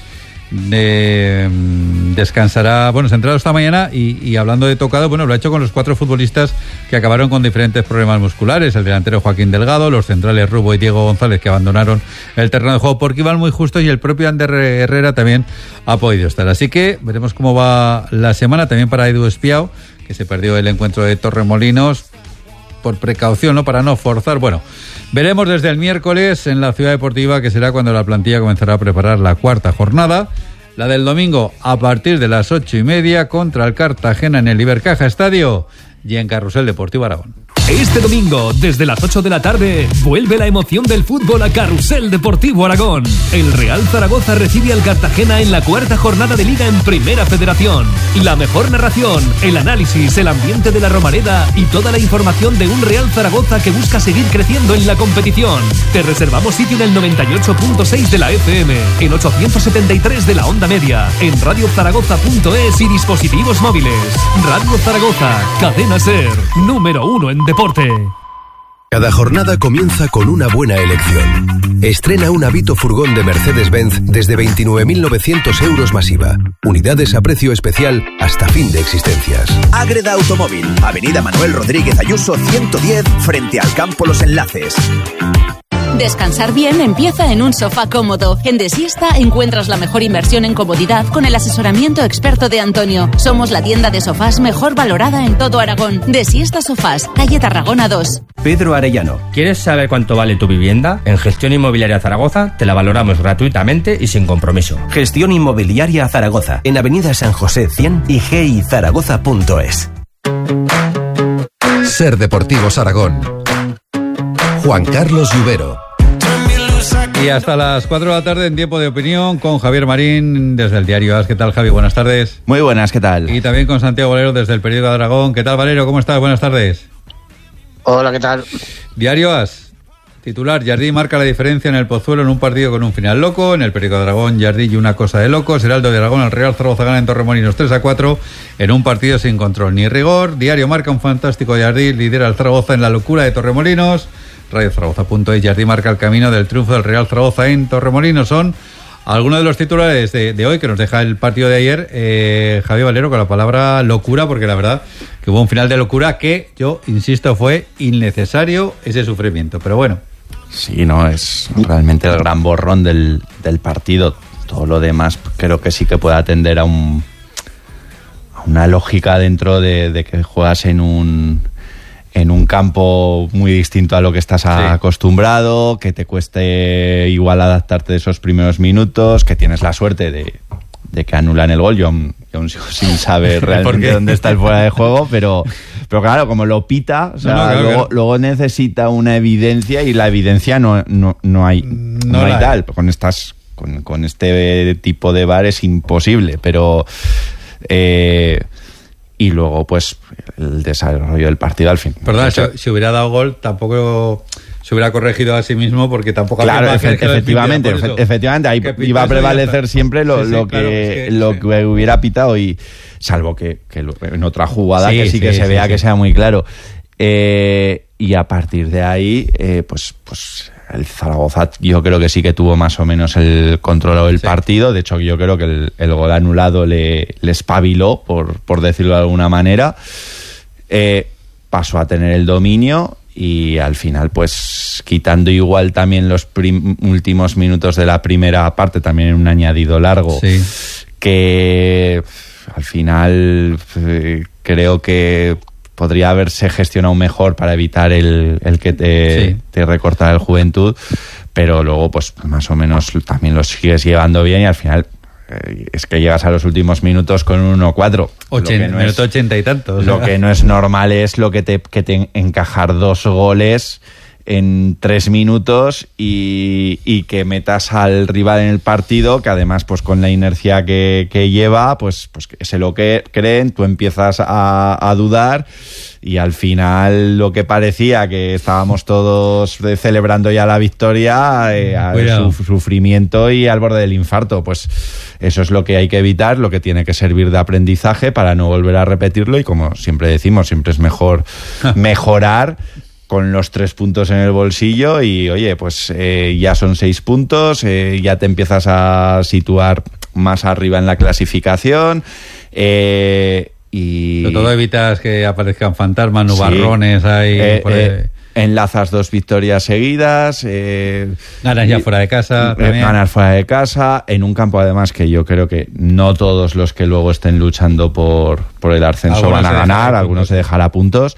de, descansará, bueno, se ha entrado esta mañana y, y hablando de tocado, bueno, lo ha hecho con los cuatro futbolistas que acabaron con diferentes problemas musculares, el delantero Joaquín Delgado, los centrales Rubo y Diego González, que abandonaron el terreno de juego porque iban muy justos, y el propio Ander Herrera también ha podido estar. Así que veremos cómo va la semana también para Edu Espiao, que se perdió el encuentro de Torremolinos por precaución, ¿no? Para no forzar. Bueno, veremos desde el miércoles en la Ciudad Deportiva, que será cuando la plantilla comenzará a preparar la cuarta jornada. La del domingo a partir de las ocho y media contra el Cartagena en el Ibercaja Estadio y en Carrusel Deportivo Aragón. Este domingo, desde las ocho de la tarde, vuelve la emoción del fútbol a Carrusel Deportivo Aragón. El Real Zaragoza recibe al Cartagena en la cuarta jornada de Liga en Primera Federación. La mejor narración, el análisis, el ambiente de la Romareda y toda la información de un Real Zaragoza que busca seguir creciendo en la competición. Te reservamos sitio en el noventa y ocho punto seis de la F M, en ochocientos setenta y tres de la onda media, en radio zaragoza punto es y dispositivos móviles. Radio Zaragoza, cadena SER, número uno en deporte. Cada jornada comienza con una buena elección. Estrena un Avito furgón de Mercedes-Benz desde veintinueve mil novecientos euros masiva. Unidades a precio especial hasta fin de existencias. Ágreda Automóvil, Avenida Manuel Rodríguez Ayuso ciento diez, frente al Campo Los Enlaces. Descansar bien empieza en un sofá cómodo. En Desiesta encuentras la mejor inversión en comodidad con el asesoramiento experto de Antonio. Somos la tienda de sofás mejor valorada en todo Aragón. Desiesta Sofás, calle Tarragona dos. Pedro Arellano, ¿quieres saber cuánto vale tu vivienda? En Gestión Inmobiliaria Zaragoza te la valoramos gratuitamente y sin compromiso. Gestión Inmobiliaria Zaragoza, en Avenida San José cien y g i zaragoza punto es. Ser Deportivos Aragón. Juan Carlos Lluvero. Y hasta las cuatro de la tarde en Tiempo de Opinión con Javier Marín desde el diario AS. ¿Qué tal, Javi? Buenas tardes. Muy buenas, ¿qué tal? Y también con Santiago Valero desde el periódico de Aragón. ¿Qué tal, Valero? ¿Cómo estás? Buenas tardes. Hola, ¿qué tal? Diario AS. Titular: Jardí marca la diferencia en el Pozuelo en un partido con un final loco. En el periódico de Aragón, Jardí y una cosa de locos. Heraldo de Aragón, el Real Zaragoza gana en Torremolinos tres a cuatro en un partido sin control ni rigor. Diario Marca, un fantástico Jardí lidera al Zaragoza en la locura de Torremolinos. Radio Zaragoza punto es, Jardí marca el camino del triunfo del Real Zaragoza en Torremolinos. Son algunos de los titulares de, de hoy que nos deja el partido de ayer. eh, Javier Valero, con la palabra locura, porque la verdad que hubo un final de locura que, yo insisto, fue innecesario ese sufrimiento, pero bueno. Sí, no, es realmente el gran borrón del, del partido. Todo lo demás creo que sí que puede atender a, un, a una lógica dentro de, de que juegas en un... en un campo muy distinto a lo que estás sí. acostumbrado, que te cueste igual adaptarte de esos primeros minutos, que tienes la suerte de, de que anulan el gol. Yo aún, yo aún sigo sin saber realmente dónde está el fuera de juego, pero, pero claro, como lo pita, o sea, no, no, claro, luego, claro. luego necesita una evidencia y la evidencia no, no, no hay, no, no hay tal. Con, estas, con, con este tipo de V A R es imposible, pero... Eh, y luego pues el desarrollo del partido al fin. Perdón, si, si hubiera dado gol tampoco se hubiera corregido a sí mismo, porque tampoco claro, efe, efectivamente efe, efectivamente ahí iba a prevalecer siempre lo, sí, sí, lo que, claro, es que lo sí. que hubiera pitado, y salvo que, que en otra jugada sí, que sí, sí que se sí, vea sí. que sea muy claro, eh, y a partir de ahí eh, pues pues el Zaragoza yo creo que sí que tuvo más o menos el control del sí. partido. De hecho, yo creo que el, el gol anulado le, le espabiló, por, por decirlo de alguna manera. Eh, pasó a tener el dominio y al final, pues quitando igual también los prim- últimos minutos de la primera parte, también un añadido largo, sí. que al final eh, creo que podría haberse gestionado mejor para evitar el, el que te, sí. te recortara el Juventud, pero luego pues más o menos también lo sigues llevando bien y al final eh, es que llegas a los últimos minutos con un uno cuatro. Minuto ochenta y tantos. Lo que no es normal es lo que te, que te encajar dos goles en tres minutos y, y que metas al rival en el partido, que además pues con la inercia que, que lleva, pues, pues se lo que creen, tú empiezas a, a dudar y al final lo que parecía que estábamos todos celebrando ya la victoria, eh, al su, sufrimiento y al borde del infarto. Pues eso es lo que hay que evitar, lo que tiene que servir de aprendizaje para no volver a repetirlo, y como siempre decimos, siempre es mejor mejorar con los tres puntos en el bolsillo y, oye, pues eh, ya son seis puntos, eh, ya te empiezas a situar más arriba en la clasificación, eh, y... Sobre todo evitas que aparezcan fantasmas, nubarrones sí. ahí... Eh, por eh, enlazas dos victorias seguidas. Eh, ganas ya fuera de casa. Eh, ganas fuera de casa, en un campo además que yo creo que no todos los que luego estén luchando por, por el ascenso algunos van a ganar, algunos se dejará puntos.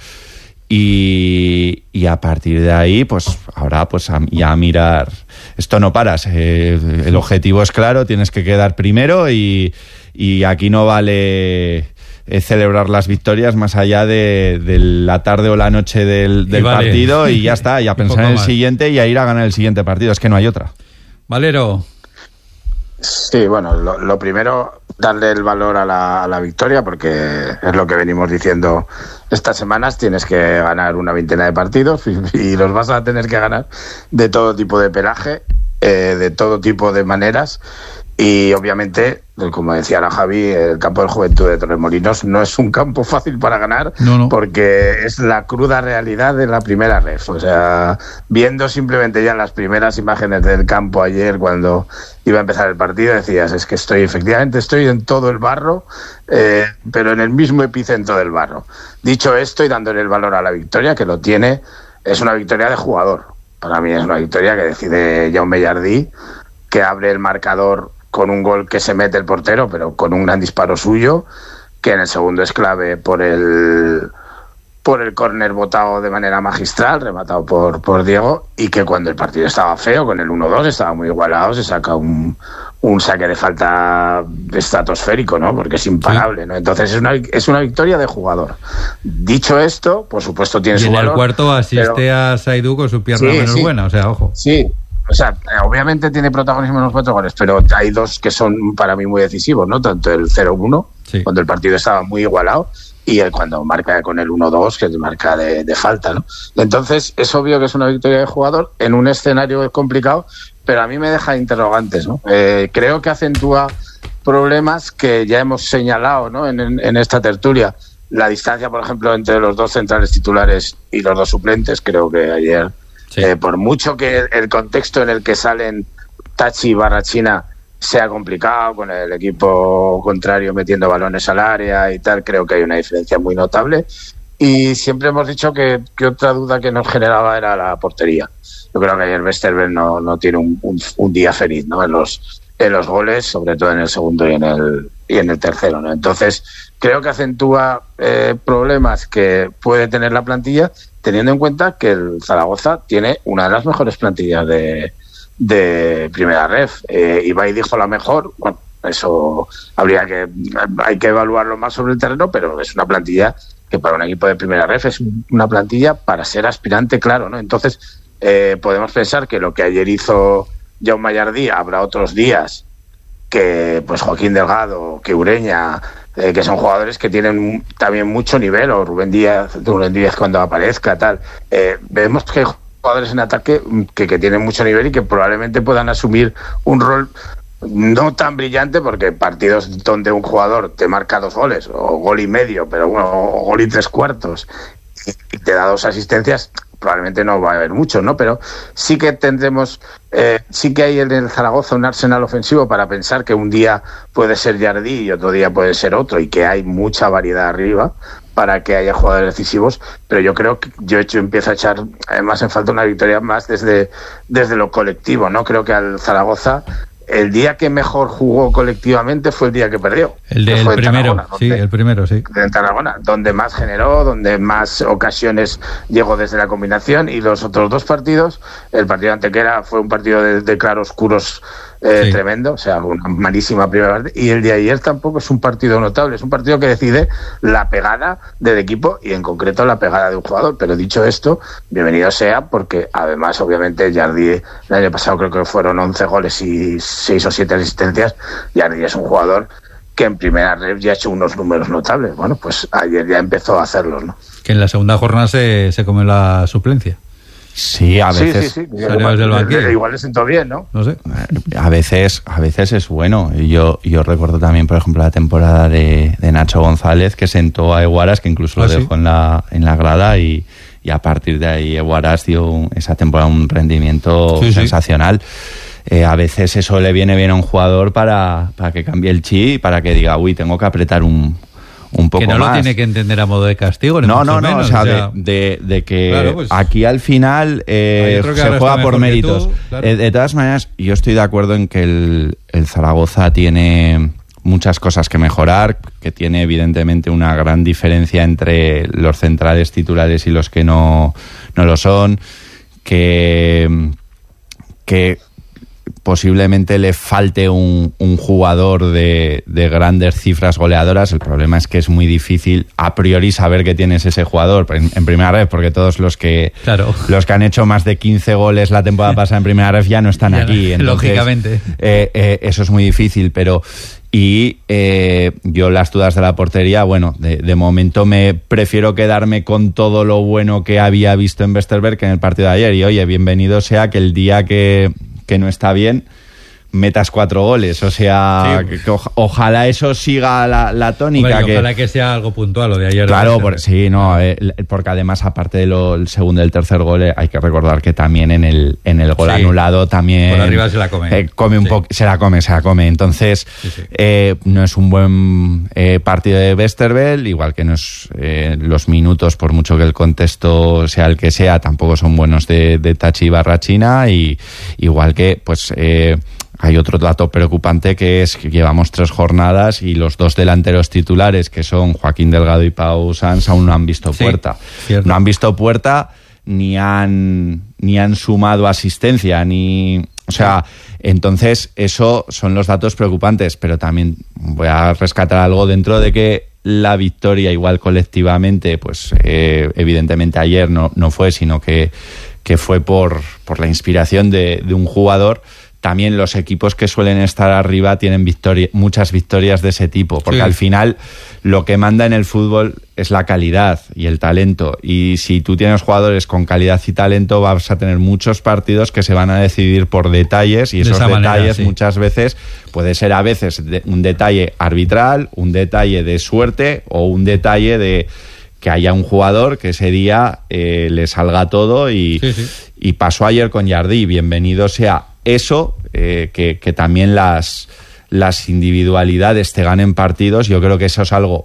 Y, y a partir de ahí, pues ahora pues a, ya a mirar. Esto no paras. Eh, el objetivo es claro, tienes que quedar primero y, y aquí no vale eh, celebrar las victorias más allá de, de la tarde o la noche del, del vale. partido y ya está, y a pensar en el más. siguiente y a ir a ganar el siguiente partido, es que no hay otra. Valero. Sí, bueno, lo, lo primero, darle el valor a la, a la victoria, porque es lo que venimos diciendo estas semanas. Tienes que ganar una veintena de partidos y, y los vas a tener que ganar de todo tipo de pelaje, eh, de todo tipo de maneras. Y obviamente, como decía la Javi, el campo del Juventud de Torremolinos no es un campo fácil para ganar, no, no. porque es la cruda realidad de la primera ref. O sea, viendo simplemente ya las primeras imágenes del campo ayer cuando iba a empezar el partido, decías, es que estoy, efectivamente, estoy en todo el barro, eh, pero en el mismo epicentro del barro. Dicho esto y dándole el valor a la victoria, que lo tiene, es una victoria de jugador. Para mí es una victoria que decide Jaume Jardí, que abre el marcador con un gol que se mete el portero, pero con un gran disparo suyo, que en el segundo es clave por el por el córner botado de manera magistral, rematado por, por Diego, y que cuando el partido estaba feo, con el uno dos, estaba muy igualado, se saca un, un saque de falta estratosférico, ¿no? Porque es imparable, ¿no? Entonces es una, es una victoria de jugador. Dicho esto, por supuesto tiene y su en valor. El cuarto asiste pero... a Saidú con su pierna sí, menos sí. buena, o sea, ojo. Sí. O sea, obviamente tiene protagonismo en los cuatro goles, pero hay dos que son para mí muy decisivos, ¿no? Tanto el cero uno, sí. cuando el partido estaba muy igualado, y el cuando marca con el uno dos, que es marca de, de falta, ¿no? Entonces, es obvio que es una victoria de jugador en un escenario complicado, pero a mí me deja interrogantes, ¿no? Eh, creo que acentúa problemas que ya hemos señalado, ¿no? En, en, en esta tertulia. La distancia, por ejemplo, entre los dos centrales titulares y los dos suplentes, creo que ayer... Sí. Eh, por mucho que el contexto en el que salen Tachi y Barrachina sea complicado, con el equipo contrario metiendo balones al área y tal, creo que hay una diferencia muy notable. Y siempre hemos dicho que, que otra duda que nos generaba era la portería. Yo creo que ayer Westerberg no, no tiene un, un, un día feliz, ¿no? En los, en los goles, sobre todo en el segundo y en el, y en el tercero, ¿no? Entonces, creo que acentúa eh, problemas que puede tener la plantilla, teniendo en cuenta que el Zaragoza tiene una de las mejores plantillas de, de primera ref. Eh, Ibai dijo la mejor, bueno, eso habría que, hay que evaluarlo más sobre el terreno, pero es una plantilla que para un equipo de primera ref es una plantilla para ser aspirante, claro, ¿no? Entonces, eh, podemos pensar que lo que ayer hizo Jaume Jardí, habrá otros días que, pues, Joaquín Delgado, que Ureña, Eh, que son jugadores que tienen también mucho nivel, o Rubén Díaz, Rubén Díaz cuando aparezca, tal. Eh, vemos que hay jugadores en ataque que, que tienen mucho nivel y que probablemente puedan asumir un rol no tan brillante, porque partidos donde un jugador te marca dos goles, o gol y medio, pero bueno, o gol y tres cuartos, y te da dos asistencias, probablemente no va a haber mucho, ¿no? Pero sí que tendremos, eh, sí que hay en el Zaragoza un arsenal ofensivo para pensar que un día puede ser Jardí y otro día puede ser otro, y que hay mucha variedad arriba para que haya jugadores decisivos, pero yo creo que yo, yo empiezo a echar además en falta una victoria más desde, desde lo colectivo, ¿no? Creo que al Zaragoza el día que mejor jugó colectivamente fue el día que perdió. El del primero, Tarragona, sí, el primero, sí. En Tarragona, donde más generó, donde más ocasiones llegó desde la combinación, y los otros dos partidos, el partido ante Antequera fue un partido de, de claroscuros eh, sí. tremendo, o sea, una malísima primera parte, y el de ayer tampoco es un partido notable, es un partido que decide la pegada del equipo y en concreto la pegada de un jugador. Pero dicho esto, bienvenido sea, porque además obviamente Jardí el año pasado creo que fueron once goles y seis o siete asistencias. Jardí es un jugador que en primera red ya ha hecho unos números notables. Bueno, pues ayer ya empezó a hacerlos, ¿no? Que en la segunda jornada se, se comió la suplencia. Sí, a veces. Sí, sí, sí. Igual, igual le sentó bien, ¿no? No sé. A veces, a veces es bueno. Yo, yo recuerdo también, por ejemplo, la temporada de, de Nacho González, que sentó a Eguaras, que incluso ¿Ah, lo dejó sí? en la en la grada, y, y a partir de ahí Eguaras dio un, esa temporada un rendimiento sí, sensacional. Sí. Eh, a veces eso le viene bien a un jugador para, para que cambie el chi y para que diga, uy, tengo que apretar un un poco que no más. Lo tiene que entender a modo de castigo, no, no, no, menos, o sea, o sea de, de, de que claro, pues, aquí al final eh, se juega por méritos. Tú, claro. eh, de todas maneras, yo estoy de acuerdo en que el, el Zaragoza tiene muchas cosas que mejorar, que tiene evidentemente una gran diferencia entre los centrales titulares y los que no, no lo son, que, que posiblemente le falte un, un jugador de, de grandes cifras goleadoras. El problema es que es muy difícil a priori saber que tienes ese jugador en, en primera ref, porque todos los que claro. los que han hecho más de quince goles la temporada pasada en primera ref ya no están ya aquí. Entonces, lógicamente. Eh, eh, eso es muy difícil, pero... Y eh, yo las dudas de la portería, bueno, de, de momento me prefiero quedarme con todo lo bueno que había visto en Westerberg en el partido de ayer. Y oye, bienvenido sea que el día que, que no está bien metas cuatro goles, o sea, sí. que, que, ojalá eso siga la, la tónica. Hombre, que, ojalá que sea algo puntual lo de ayer. Claro, de por, sí, no, eh, porque además aparte del de segundo y el tercer gol, eh, hay que recordar que también en el en el gol sí. anulado también por arriba se la come, eh, come un sí. poco, se la come, se la come. Entonces sí, sí. Eh, no es un buen eh, partido de Westerveld, igual que no es eh, los minutos, por mucho que el contexto sea el que sea, tampoco son buenos de, de Tachi Barrachina, y igual que pues eh, hay otro dato preocupante, que es que llevamos tres jornadas y los dos delanteros titulares, que son Joaquín Delgado y Pau Sanz, aún no han visto sí, puerta. Cierto. No han visto puerta ni han ni han sumado asistencia, ni... O sea, entonces eso son los datos preocupantes, pero también voy a rescatar algo dentro de que la victoria igual colectivamente, pues eh, evidentemente ayer no, no fue, sino que, que fue por, por la inspiración de, de un jugador. También los equipos que suelen estar arriba tienen victoria, muchas victorias de ese tipo, porque sí. al final lo que manda en el fútbol es la calidad y el talento, y si tú tienes jugadores con calidad y talento vas a tener muchos partidos que se van a decidir por detalles, y esos de detalles manera, sí. muchas veces puede ser a veces un detalle arbitral, un detalle de suerte o un detalle de que haya un jugador que ese día eh, le salga todo, y, sí, sí. y pasó ayer con Jardí. Bienvenido sea eso, eh, que, que también las, las individualidades te ganen partidos. Yo creo que eso es algo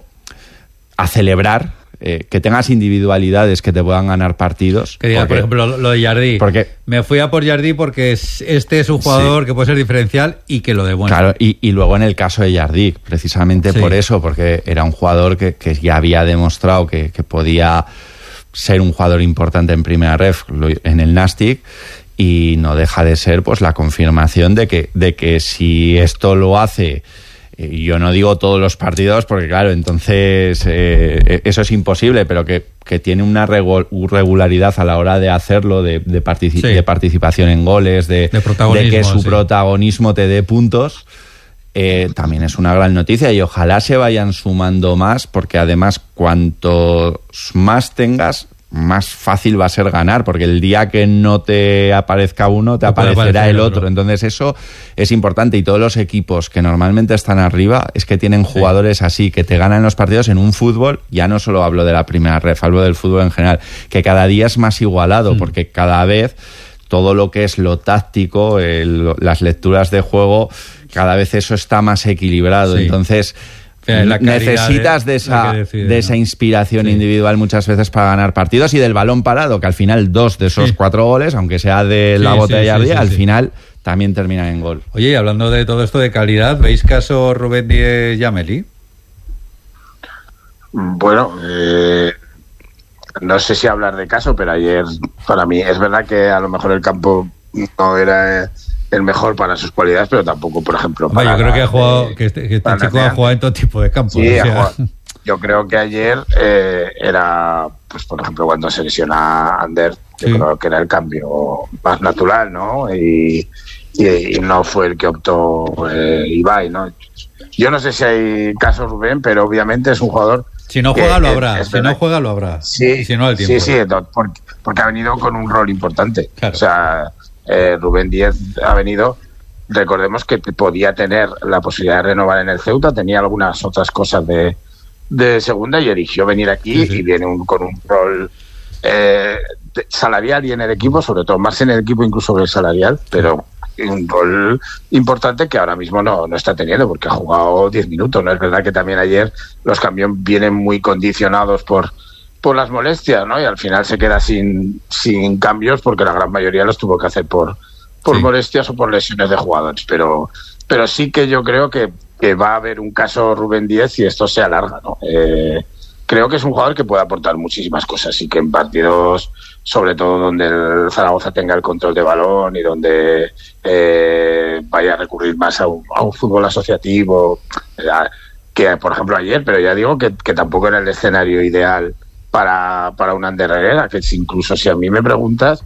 a celebrar, eh, que tengas individualidades que te puedan ganar partidos. Que diga, porque, por ejemplo, lo de Jardí. Porque me fui a por Jardí porque este es un jugador sí. que puede ser diferencial y que lo demuestra. Claro, y, y luego en el caso de Jardí, precisamente sí. por eso, porque era un jugador que, que ya había demostrado que, que podía ser un jugador importante en primera ref en el Nastic, y no deja de ser pues la confirmación de que, de que si esto lo hace, eh, yo no digo todos los partidos, porque claro, entonces eh, eso es imposible, pero que, que tiene una regularidad a la hora de hacerlo, de, de, partici- sí. de participación en goles, de, de, de que su sí. protagonismo te dé puntos, eh, también es una gran noticia, y ojalá se vayan sumando más, porque además cuantos más tengas, más fácil va a ser ganar, porque el día que no te aparezca uno, te no aparecerá el otro. otro. Entonces eso es importante, y todos los equipos que normalmente están arriba es que tienen jugadores sí. así, que te ganan los partidos en un fútbol, ya no solo hablo de la primera ref, hablo del fútbol en general, que cada día es más igualado, mm. porque cada vez todo lo que es lo táctico, el, las lecturas de juego, cada vez eso está más equilibrado. Sí. Entonces necesitas de, de esa decide, de esa inspiración sí. individual muchas veces para ganar partidos, y del balón parado, que al final dos de esos sí. cuatro goles, aunque sea de la sí, botella sí, sí, sí, al sí. final también terminan en gol. Oye, y hablando de todo esto de calidad, ¿veis caso Rubén Díez Yameli? Bueno, eh, no sé si hablar de caso, pero ayer para mí es verdad que a lo mejor el campo no era el mejor para sus cualidades, pero tampoco, por ejemplo, para yo creo que ha jugado, que este, que este chico ha jugado en todo tipo de campos. Sí, o sea. Yo creo que ayer eh, era, pues por ejemplo, cuando se lesiona Ander, yo sí. creo que era el cambio más natural, ¿no? Y, y, y no fue el que optó eh, Ibai, ¿no? Yo no sé si hay casos, Rubén, pero obviamente es un jugador. Si no juega, que, lo habrá. Si no juega, lo habrá. Sí, si no, el tiempo. Sí, sí, porque, porque ha venido con un rol importante. Claro. O sea, eh, Rubén Díez ha venido. Recordemos que podía tener la posibilidad de renovar en el Ceuta, tenía algunas otras cosas de, de segunda, y eligió venir aquí sí, sí. y viene un, con un rol eh, salarial y en el equipo, sobre todo más en el equipo incluso que el salarial, pero un rol importante que ahora mismo no, no está teniendo, porque ha jugado diez minutos. No es verdad que también ayer los cambios vienen muy condicionados por por las molestias, ¿no? Y al final se queda sin sin cambios, porque la gran mayoría los tuvo que hacer por por sí. molestias o por lesiones de jugadores, pero pero sí que yo creo que, que va a haber un caso Rubén Díez y esto se alarga, ¿no? Eh, creo que es un jugador que puede aportar muchísimas cosas, y que en partidos, sobre todo donde el Zaragoza tenga el control de balón y donde eh, que vaya a recurrir más a un, a un fútbol asociativo a, que por ejemplo ayer, pero ya digo que, que tampoco era el escenario ideal para, para un Ander Herrera, que si, incluso si a mí me preguntas,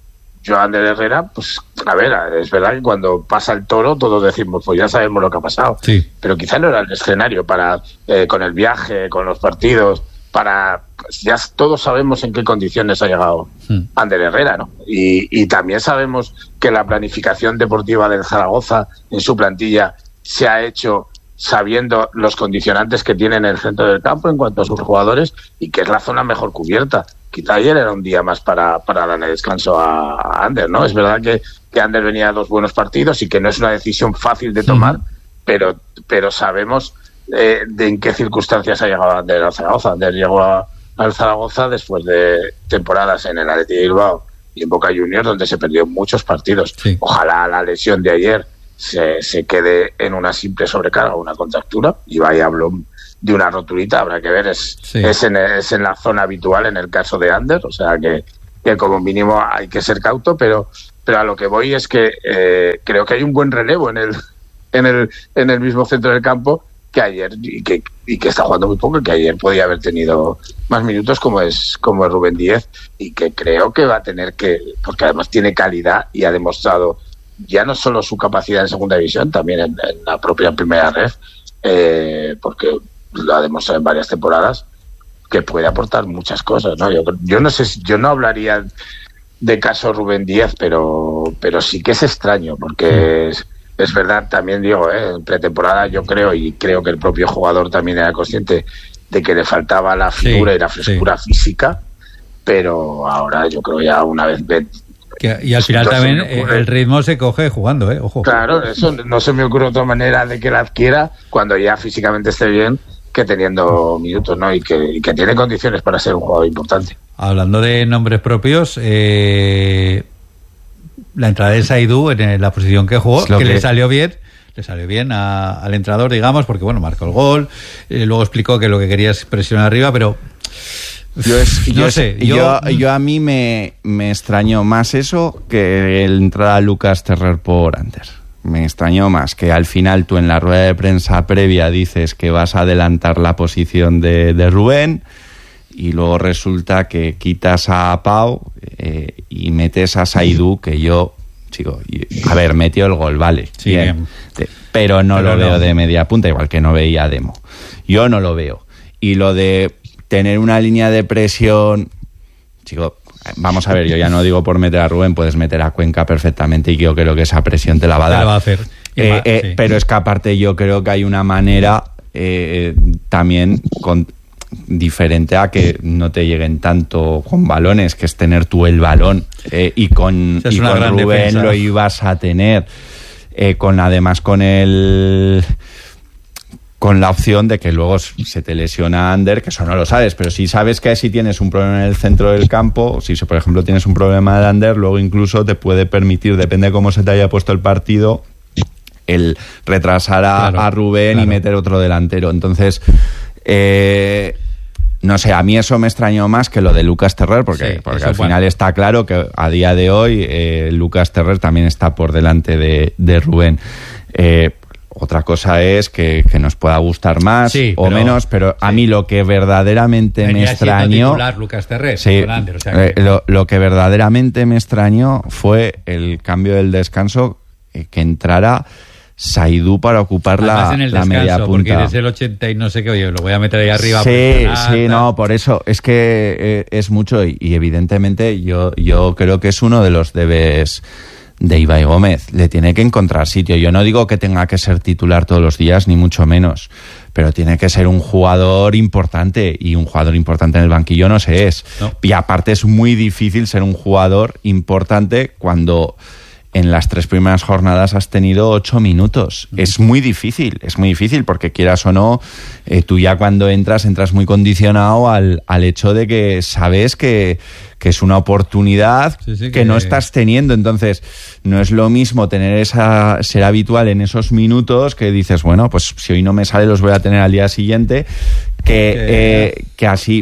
yo a Ander Herrera, pues a ver, es verdad que cuando pasa el toro todos decimos, pues ya sabemos lo que ha pasado, sí. Pero quizá no era el escenario para, eh, con el viaje, con los partidos, para, pues ya todos sabemos en qué condiciones ha llegado hmm. Ander Herrera, ¿no? Y, y también sabemos que la planificación deportiva del Zaragoza en su plantilla se ha hecho sabiendo los condicionantes que tiene en el centro del campo en cuanto a sus jugadores y que es la zona mejor cubierta. Quizá ayer era un día más para, para darle descanso a, a Ander, ¿no? Es verdad que, que Ander venía a dos buenos partidos y que no es una decisión fácil de tomar, sí. pero, pero sabemos eh, de en qué circunstancias ha llegado Ander al Zaragoza. Ander llegó a, al Zaragoza después de temporadas en el Athletic Bilbao y en Boca Juniors, donde se perdió muchos partidos. Sí. Ojalá la lesión de ayer se, se quede en una simple sobrecarga, una contractura, y vaya Blom de una roturita, habrá que ver, es, sí. es, en, es en la zona habitual en el caso de Ander, o sea que, que como mínimo hay que ser cauto, pero, pero a lo que voy es que eh, creo que hay un buen relevo en el, en el, en el mismo centro del campo que ayer, y que, y que está jugando muy poco, que ayer podía haber tenido más minutos como es, como es Rubén Díez, y que creo que va a tener que, porque además tiene calidad y ha demostrado ya no solo su capacidad en segunda división, también en, en la propia primera ref, eh, porque lo ha demostrado en varias temporadas, que puede aportar muchas cosas, ¿no? Yo, yo no sé si, yo no hablaría de caso Rubén Díez, pero, pero sí que es extraño, porque es, es verdad, también digo, ¿eh? En pretemporada yo creo, y creo que el propio jugador también era consciente de que le faltaba la figura sí, y la frescura sí. física, pero ahora yo creo ya una vez ven, que, y al final también el ritmo se coge jugando, ¿eh? Ojo. Claro, eso no se me ocurre otra manera de que la adquiera cuando ya físicamente esté bien que teniendo minutos, ¿no? Y que, y que tiene condiciones para ser un jugador importante. Hablando de nombres propios, eh, la entrada de Saidú en la posición que jugó, que, que le salió bien, le salió bien a, al entrenador, digamos, porque bueno, marcó el gol, eh, luego explicó que lo que quería es presionar arriba, pero yo es, no yo sé, yo, yo, yo a mí me, me extrañó más eso que el entrar a Lucas Terrer por Ander. Me extrañó más que al final tú en la rueda de prensa previa dices que vas a adelantar la posición de, de Rubén y luego resulta que quitas a Pau eh, y metes a Saidú, que yo, chico, a ver, metió el gol, vale, sí, bien, bien. pero no pero lo no. veo de media punta, igual que no veía a Demo. Yo no lo veo. Y lo de tener una línea de presión, chico, vamos a ver, yo ya no digo por meter a Rubén, puedes meter a Cuenca perfectamente y yo creo que esa presión te la va a dar. Te la va a hacer. Eh, va, eh, sí. Pero es que aparte yo creo que hay una manera eh, también con, diferente a que no te lleguen tanto con balones, que es tener tú el balón eh, y con, y con Rubén defensa. Lo ibas a tener. Eh, con además con el... con la opción de que luego se te lesiona Ander, que eso no lo sabes, pero si sabes que si tienes un problema en el centro del campo, si por ejemplo tienes un problema de Ander, luego incluso te puede permitir, depende de cómo se te haya puesto el partido, el retrasar a, claro, a Rubén claro. y meter otro delantero. Entonces, eh, no sé, a mí eso me extrañó más que lo de Lucas Terrer, porque, sí, porque al final bueno. está claro que a día de hoy eh, Lucas Terrer también está por delante de, de Rubén. Eh, Otra cosa es que, que nos pueda gustar más sí, o pero, menos, pero sí. a mí lo que verdaderamente me extrañó... Titular, Lucas Terrer, sí, Lander, o sea que... eh, lo, lo que verdaderamente me extrañó fue el cambio del descanso, eh, que entrara Saidú para ocupar la, en el la descanso, media punta. Porque desde el ochenta y no sé qué, oye, lo voy a meter ahí arriba. Sí, sí, no, por eso, es que eh, es mucho y, y evidentemente yo, yo creo que es uno de los debes... de Ibai Gómez, le tiene que encontrar sitio. Yo no digo que tenga que ser titular todos los días, ni mucho menos, pero tiene que ser un jugador importante, y un jugador importante en el banquillo no se es. No. Y aparte es muy difícil ser un jugador importante cuando en las tres primeras jornadas has tenido ocho minutos. Mm. Es muy difícil, es muy difícil, porque quieras o no, eh, tú ya cuando entras, entras muy condicionado al, al hecho de que sabes que, que es una oportunidad sí, sí, que, que no estás teniendo. Entonces, no es lo mismo tener esa, ser habitual en esos minutos que dices, bueno, pues si hoy no me sale los voy a tener al día siguiente, que, eh, que así...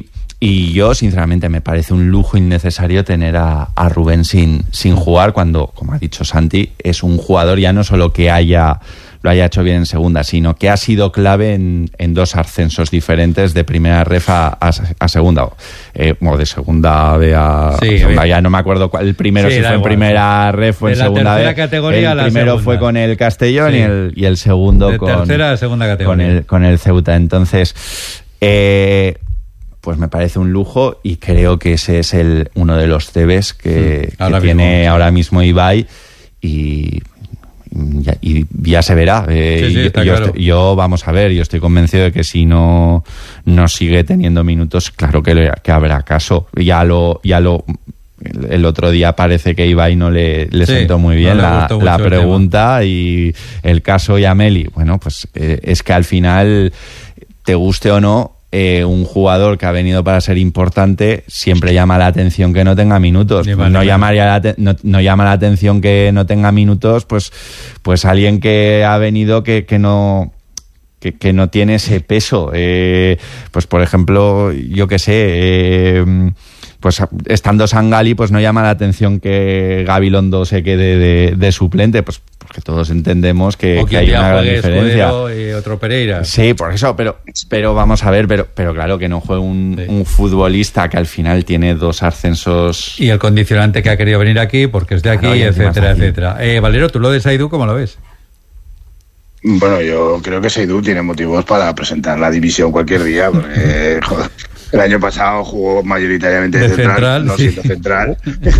Y yo, sinceramente, me parece un lujo innecesario tener a, a Rubén sin, sin jugar cuando, como ha dicho Santi, es un jugador ya no solo que haya lo haya hecho bien en segunda, sino que ha sido clave en, en dos ascensos diferentes de primera ref a, a, a segunda. Eh, o de segunda B a sí, segunda, ya no me acuerdo cuál. El primero sí, si fue igual, en primera sí. ref o en segunda B. Categoría, el primero segunda. fue con el Castellón sí. y, el, y el segundo de con, tercera a segunda categoría. con, el, con el Ceuta. Entonces, eh, pues me parece un lujo y creo que ese es el uno de los debes que, mm, que tiene mismo, ahora mismo Ibai y... Ya, y ya se verá. Eh, sí, sí, yo, yo, claro. yo, vamos a ver, yo estoy convencido de que si no, no sigue teniendo minutos, claro que, le, que habrá caso. Ya lo, ya lo, el, el otro día parece que Ibai no le, le sí, sentó muy bien no la, la pregunta y el caso Yameli. Bueno, pues eh, es que al final, te guste o no, Eh, un jugador que ha venido para ser importante siempre llama la atención que no tenga minutos. Pues no, llamaría la te- no, no llama la atención que no tenga minutos, pues, pues alguien que ha venido que, que no... Que, que no tiene ese peso. Eh, pues, por ejemplo, yo qué sé... Eh, pues estando Sangali, pues no llama la atención que Gabilondo se quede de, de suplente, pues porque todos entendemos que, que hay una gran diferencia. Y otro Pereira. Sí, por eso, pero, pero vamos a ver, pero, pero claro que no juegue un, sí. un futbolista que al final tiene dos ascensos. Y el condicionante que ha querido venir aquí, porque es de aquí, claro, etcétera, aquí. etcétera. Eh, Valero, ¿tú lo de Saidú cómo lo ves? Bueno, yo creo que Saidú tiene motivos para presentar la división cualquier día, porque joder, el año pasado jugó mayoritariamente de central, central, no sí. siendo central,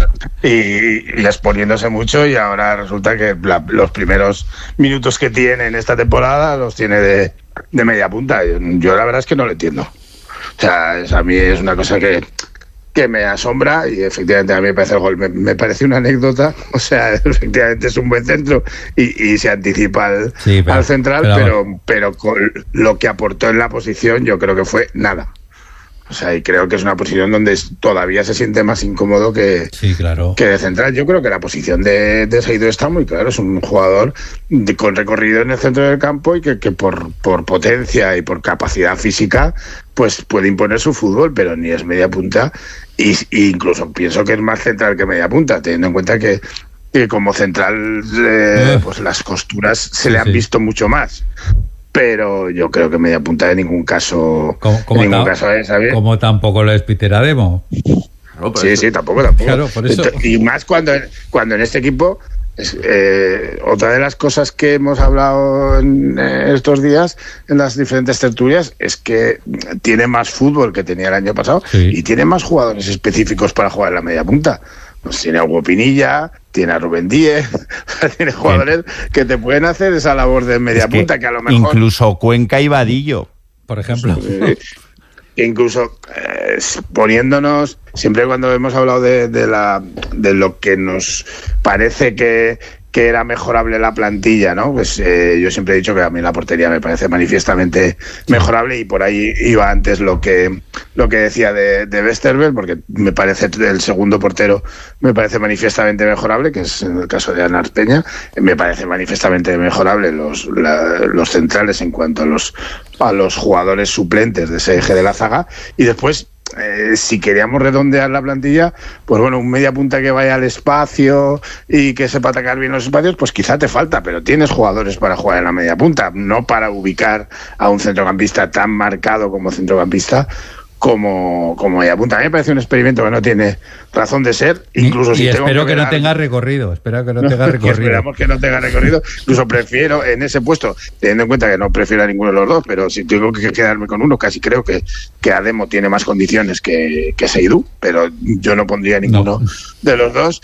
y, y exponiéndose mucho, y ahora resulta que la, los primeros minutos que tiene en esta temporada los tiene de, de media punta. Yo, yo la verdad es que no lo entiendo. O sea, es, a mí es una cosa que... que me asombra, y efectivamente a mí me parece el gol, me, me parece una anécdota, o sea, efectivamente es un buen centro y, y se anticipa al, sí, pero, al central, pero, pero, pero con lo que aportó en la posición yo creo que fue nada. O sea, y creo que es una posición donde todavía se siente más incómodo que, sí, claro. que de central. Yo creo que la posición de, de Saidú está muy claro. Es un jugador de, con recorrido en el centro del campo y que, que por, por potencia y por capacidad física pues puede imponer su fútbol, pero ni es media punta. Y, y incluso pienso que es más central que media punta, teniendo en cuenta que, que como central eh, pues las costuras se le han sí. visto mucho más. Pero yo creo que media punta en ningún caso, como, como en ningún ta- caso es, ¿sabes? Como tampoco lo es Peter Ademo. Claro, sí, eso. sí, tampoco, tampoco. Claro, por eso. Y más cuando, cuando en este equipo, es, eh, otra de las cosas que hemos hablado en eh, estos días en las diferentes tertulias es que tiene más fútbol que tenía el año pasado sí. y tiene más jugadores específicos para jugar en la media punta. Pues tiene a Hugo Pinilla, tiene a Rubén Díez, tiene jugadores Bien. que te pueden hacer esa labor de media es que punta que a lo mejor... Incluso Cuenca y Vadillo, por ejemplo. Eh, incluso eh, poniéndonos, siempre cuando hemos hablado de, de, la, de lo que nos parece que... que era mejorable la plantilla, ¿no? Pues eh, yo siempre he dicho que a mí la portería me parece manifiestamente mejorable, y por ahí iba antes lo que lo que decía de, de Westerveld, porque me parece el segundo portero me parece manifiestamente mejorable, que es en el caso de Anar Peña. Me parece manifiestamente mejorable los la, los centrales en cuanto a los a los jugadores suplentes de ese eje de la zaga, y después Eh, si queríamos redondear la plantilla, pues bueno, un media punta que vaya al espacio y que sepa atacar bien los espacios, pues quizá te falta, pero tienes jugadores para jugar en la media punta, no para ubicar a un centrocampista tan marcado como centrocampista como, como media punta. A mí me parece un experimento que no tiene razón de ser, incluso y, si y tengo espero que, que no tenga recorrido, espero que no tenga recorrido. Esperamos que no tenga recorrido, incluso prefiero en ese puesto, teniendo en cuenta que no prefiero a ninguno de los dos, pero si tengo que quedarme con uno, casi creo que, que Ademo tiene más condiciones que, que Saidú, pero yo no pondría ninguno no. de los dos,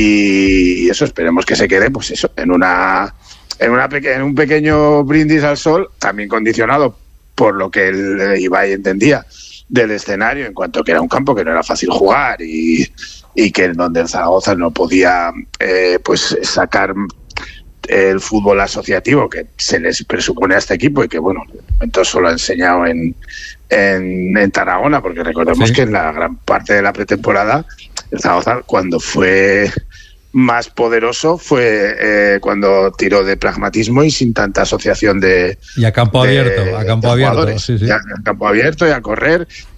y eso esperemos que se quede, pues eso, en una en una peque- en un pequeño brindis al sol, también condicionado por lo que el Ibai entendía del escenario, en cuanto que era un campo que no era fácil jugar y, y que donde el Zaragoza no podía eh, pues sacar el fútbol asociativo que se les presupone a este equipo, y que bueno, de momento solo ha enseñado en, en, en Tarragona, porque recordemos sí. que en la gran parte de la pretemporada el Zaragoza, cuando fue más poderoso, fue eh, cuando tiró de pragmatismo y sin tanta asociación de y a campo de, abierto a campo abierto sí, sí. Y a, a campo abierto y a correr,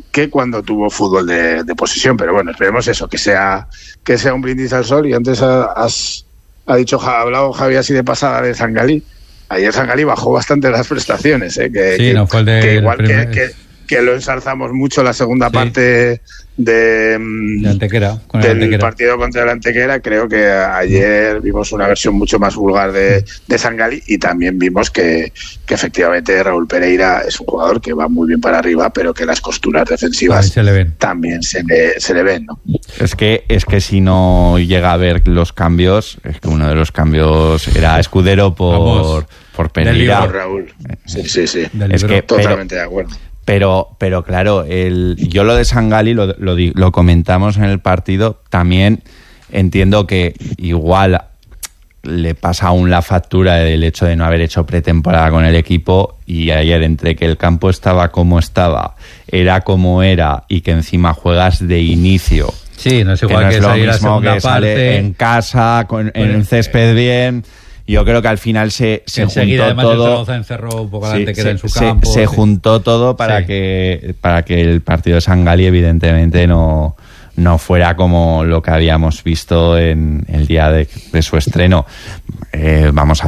que cuando tuvo fútbol de, de posesión. Pero bueno, esperemos eso, que sea que sea un brindis al sol. Y antes has ha dicho, ha hablado Javi así de pasada de Zangalí. Ayer Zangalí bajó bastante las prestaciones, ¿eh? que, sí, que, no fue el de, que igual primer... que, que, que lo ensalzamos mucho la segunda sí. parte de, de Antequera, con del Antequera. partido contra el Antequera. Creo que ayer vimos una versión mucho más vulgar de, de Zangalí, y también vimos que, que efectivamente Raúl Pereira es un jugador que va muy bien para arriba, pero que las costuras defensivas se le ven. también se le, se le ven, ¿no? Es que, es que si no llega a ver los cambios, es que uno de los cambios era Escudero por, por Pereira. Por Raúl. Sí, sí, sí. Es que, totalmente pero, de acuerdo. Pero, pero claro, el, yo lo de Zangalí lo, lo, lo comentamos en el partido. También entiendo que igual le pasa aún la factura del hecho de no haber hecho pretemporada con el equipo, y ayer, entre que el campo estaba como estaba, era como era, y que encima juegas de inicio. Sí, no es igual que, que, no es salir lo mismo a segunda que parte sale en casa, con, en el césped bien. Yo creo que al final se, se enseguida, juntó además, todo. El Zaragoza encerró un poco Sí, adelante, que se, era en su se, campo. Se sí. juntó todo para, sí. que, para que el partido de Zangalí, evidentemente, no, no fuera como lo que habíamos visto en el día de, de su estreno. Eh, vamos a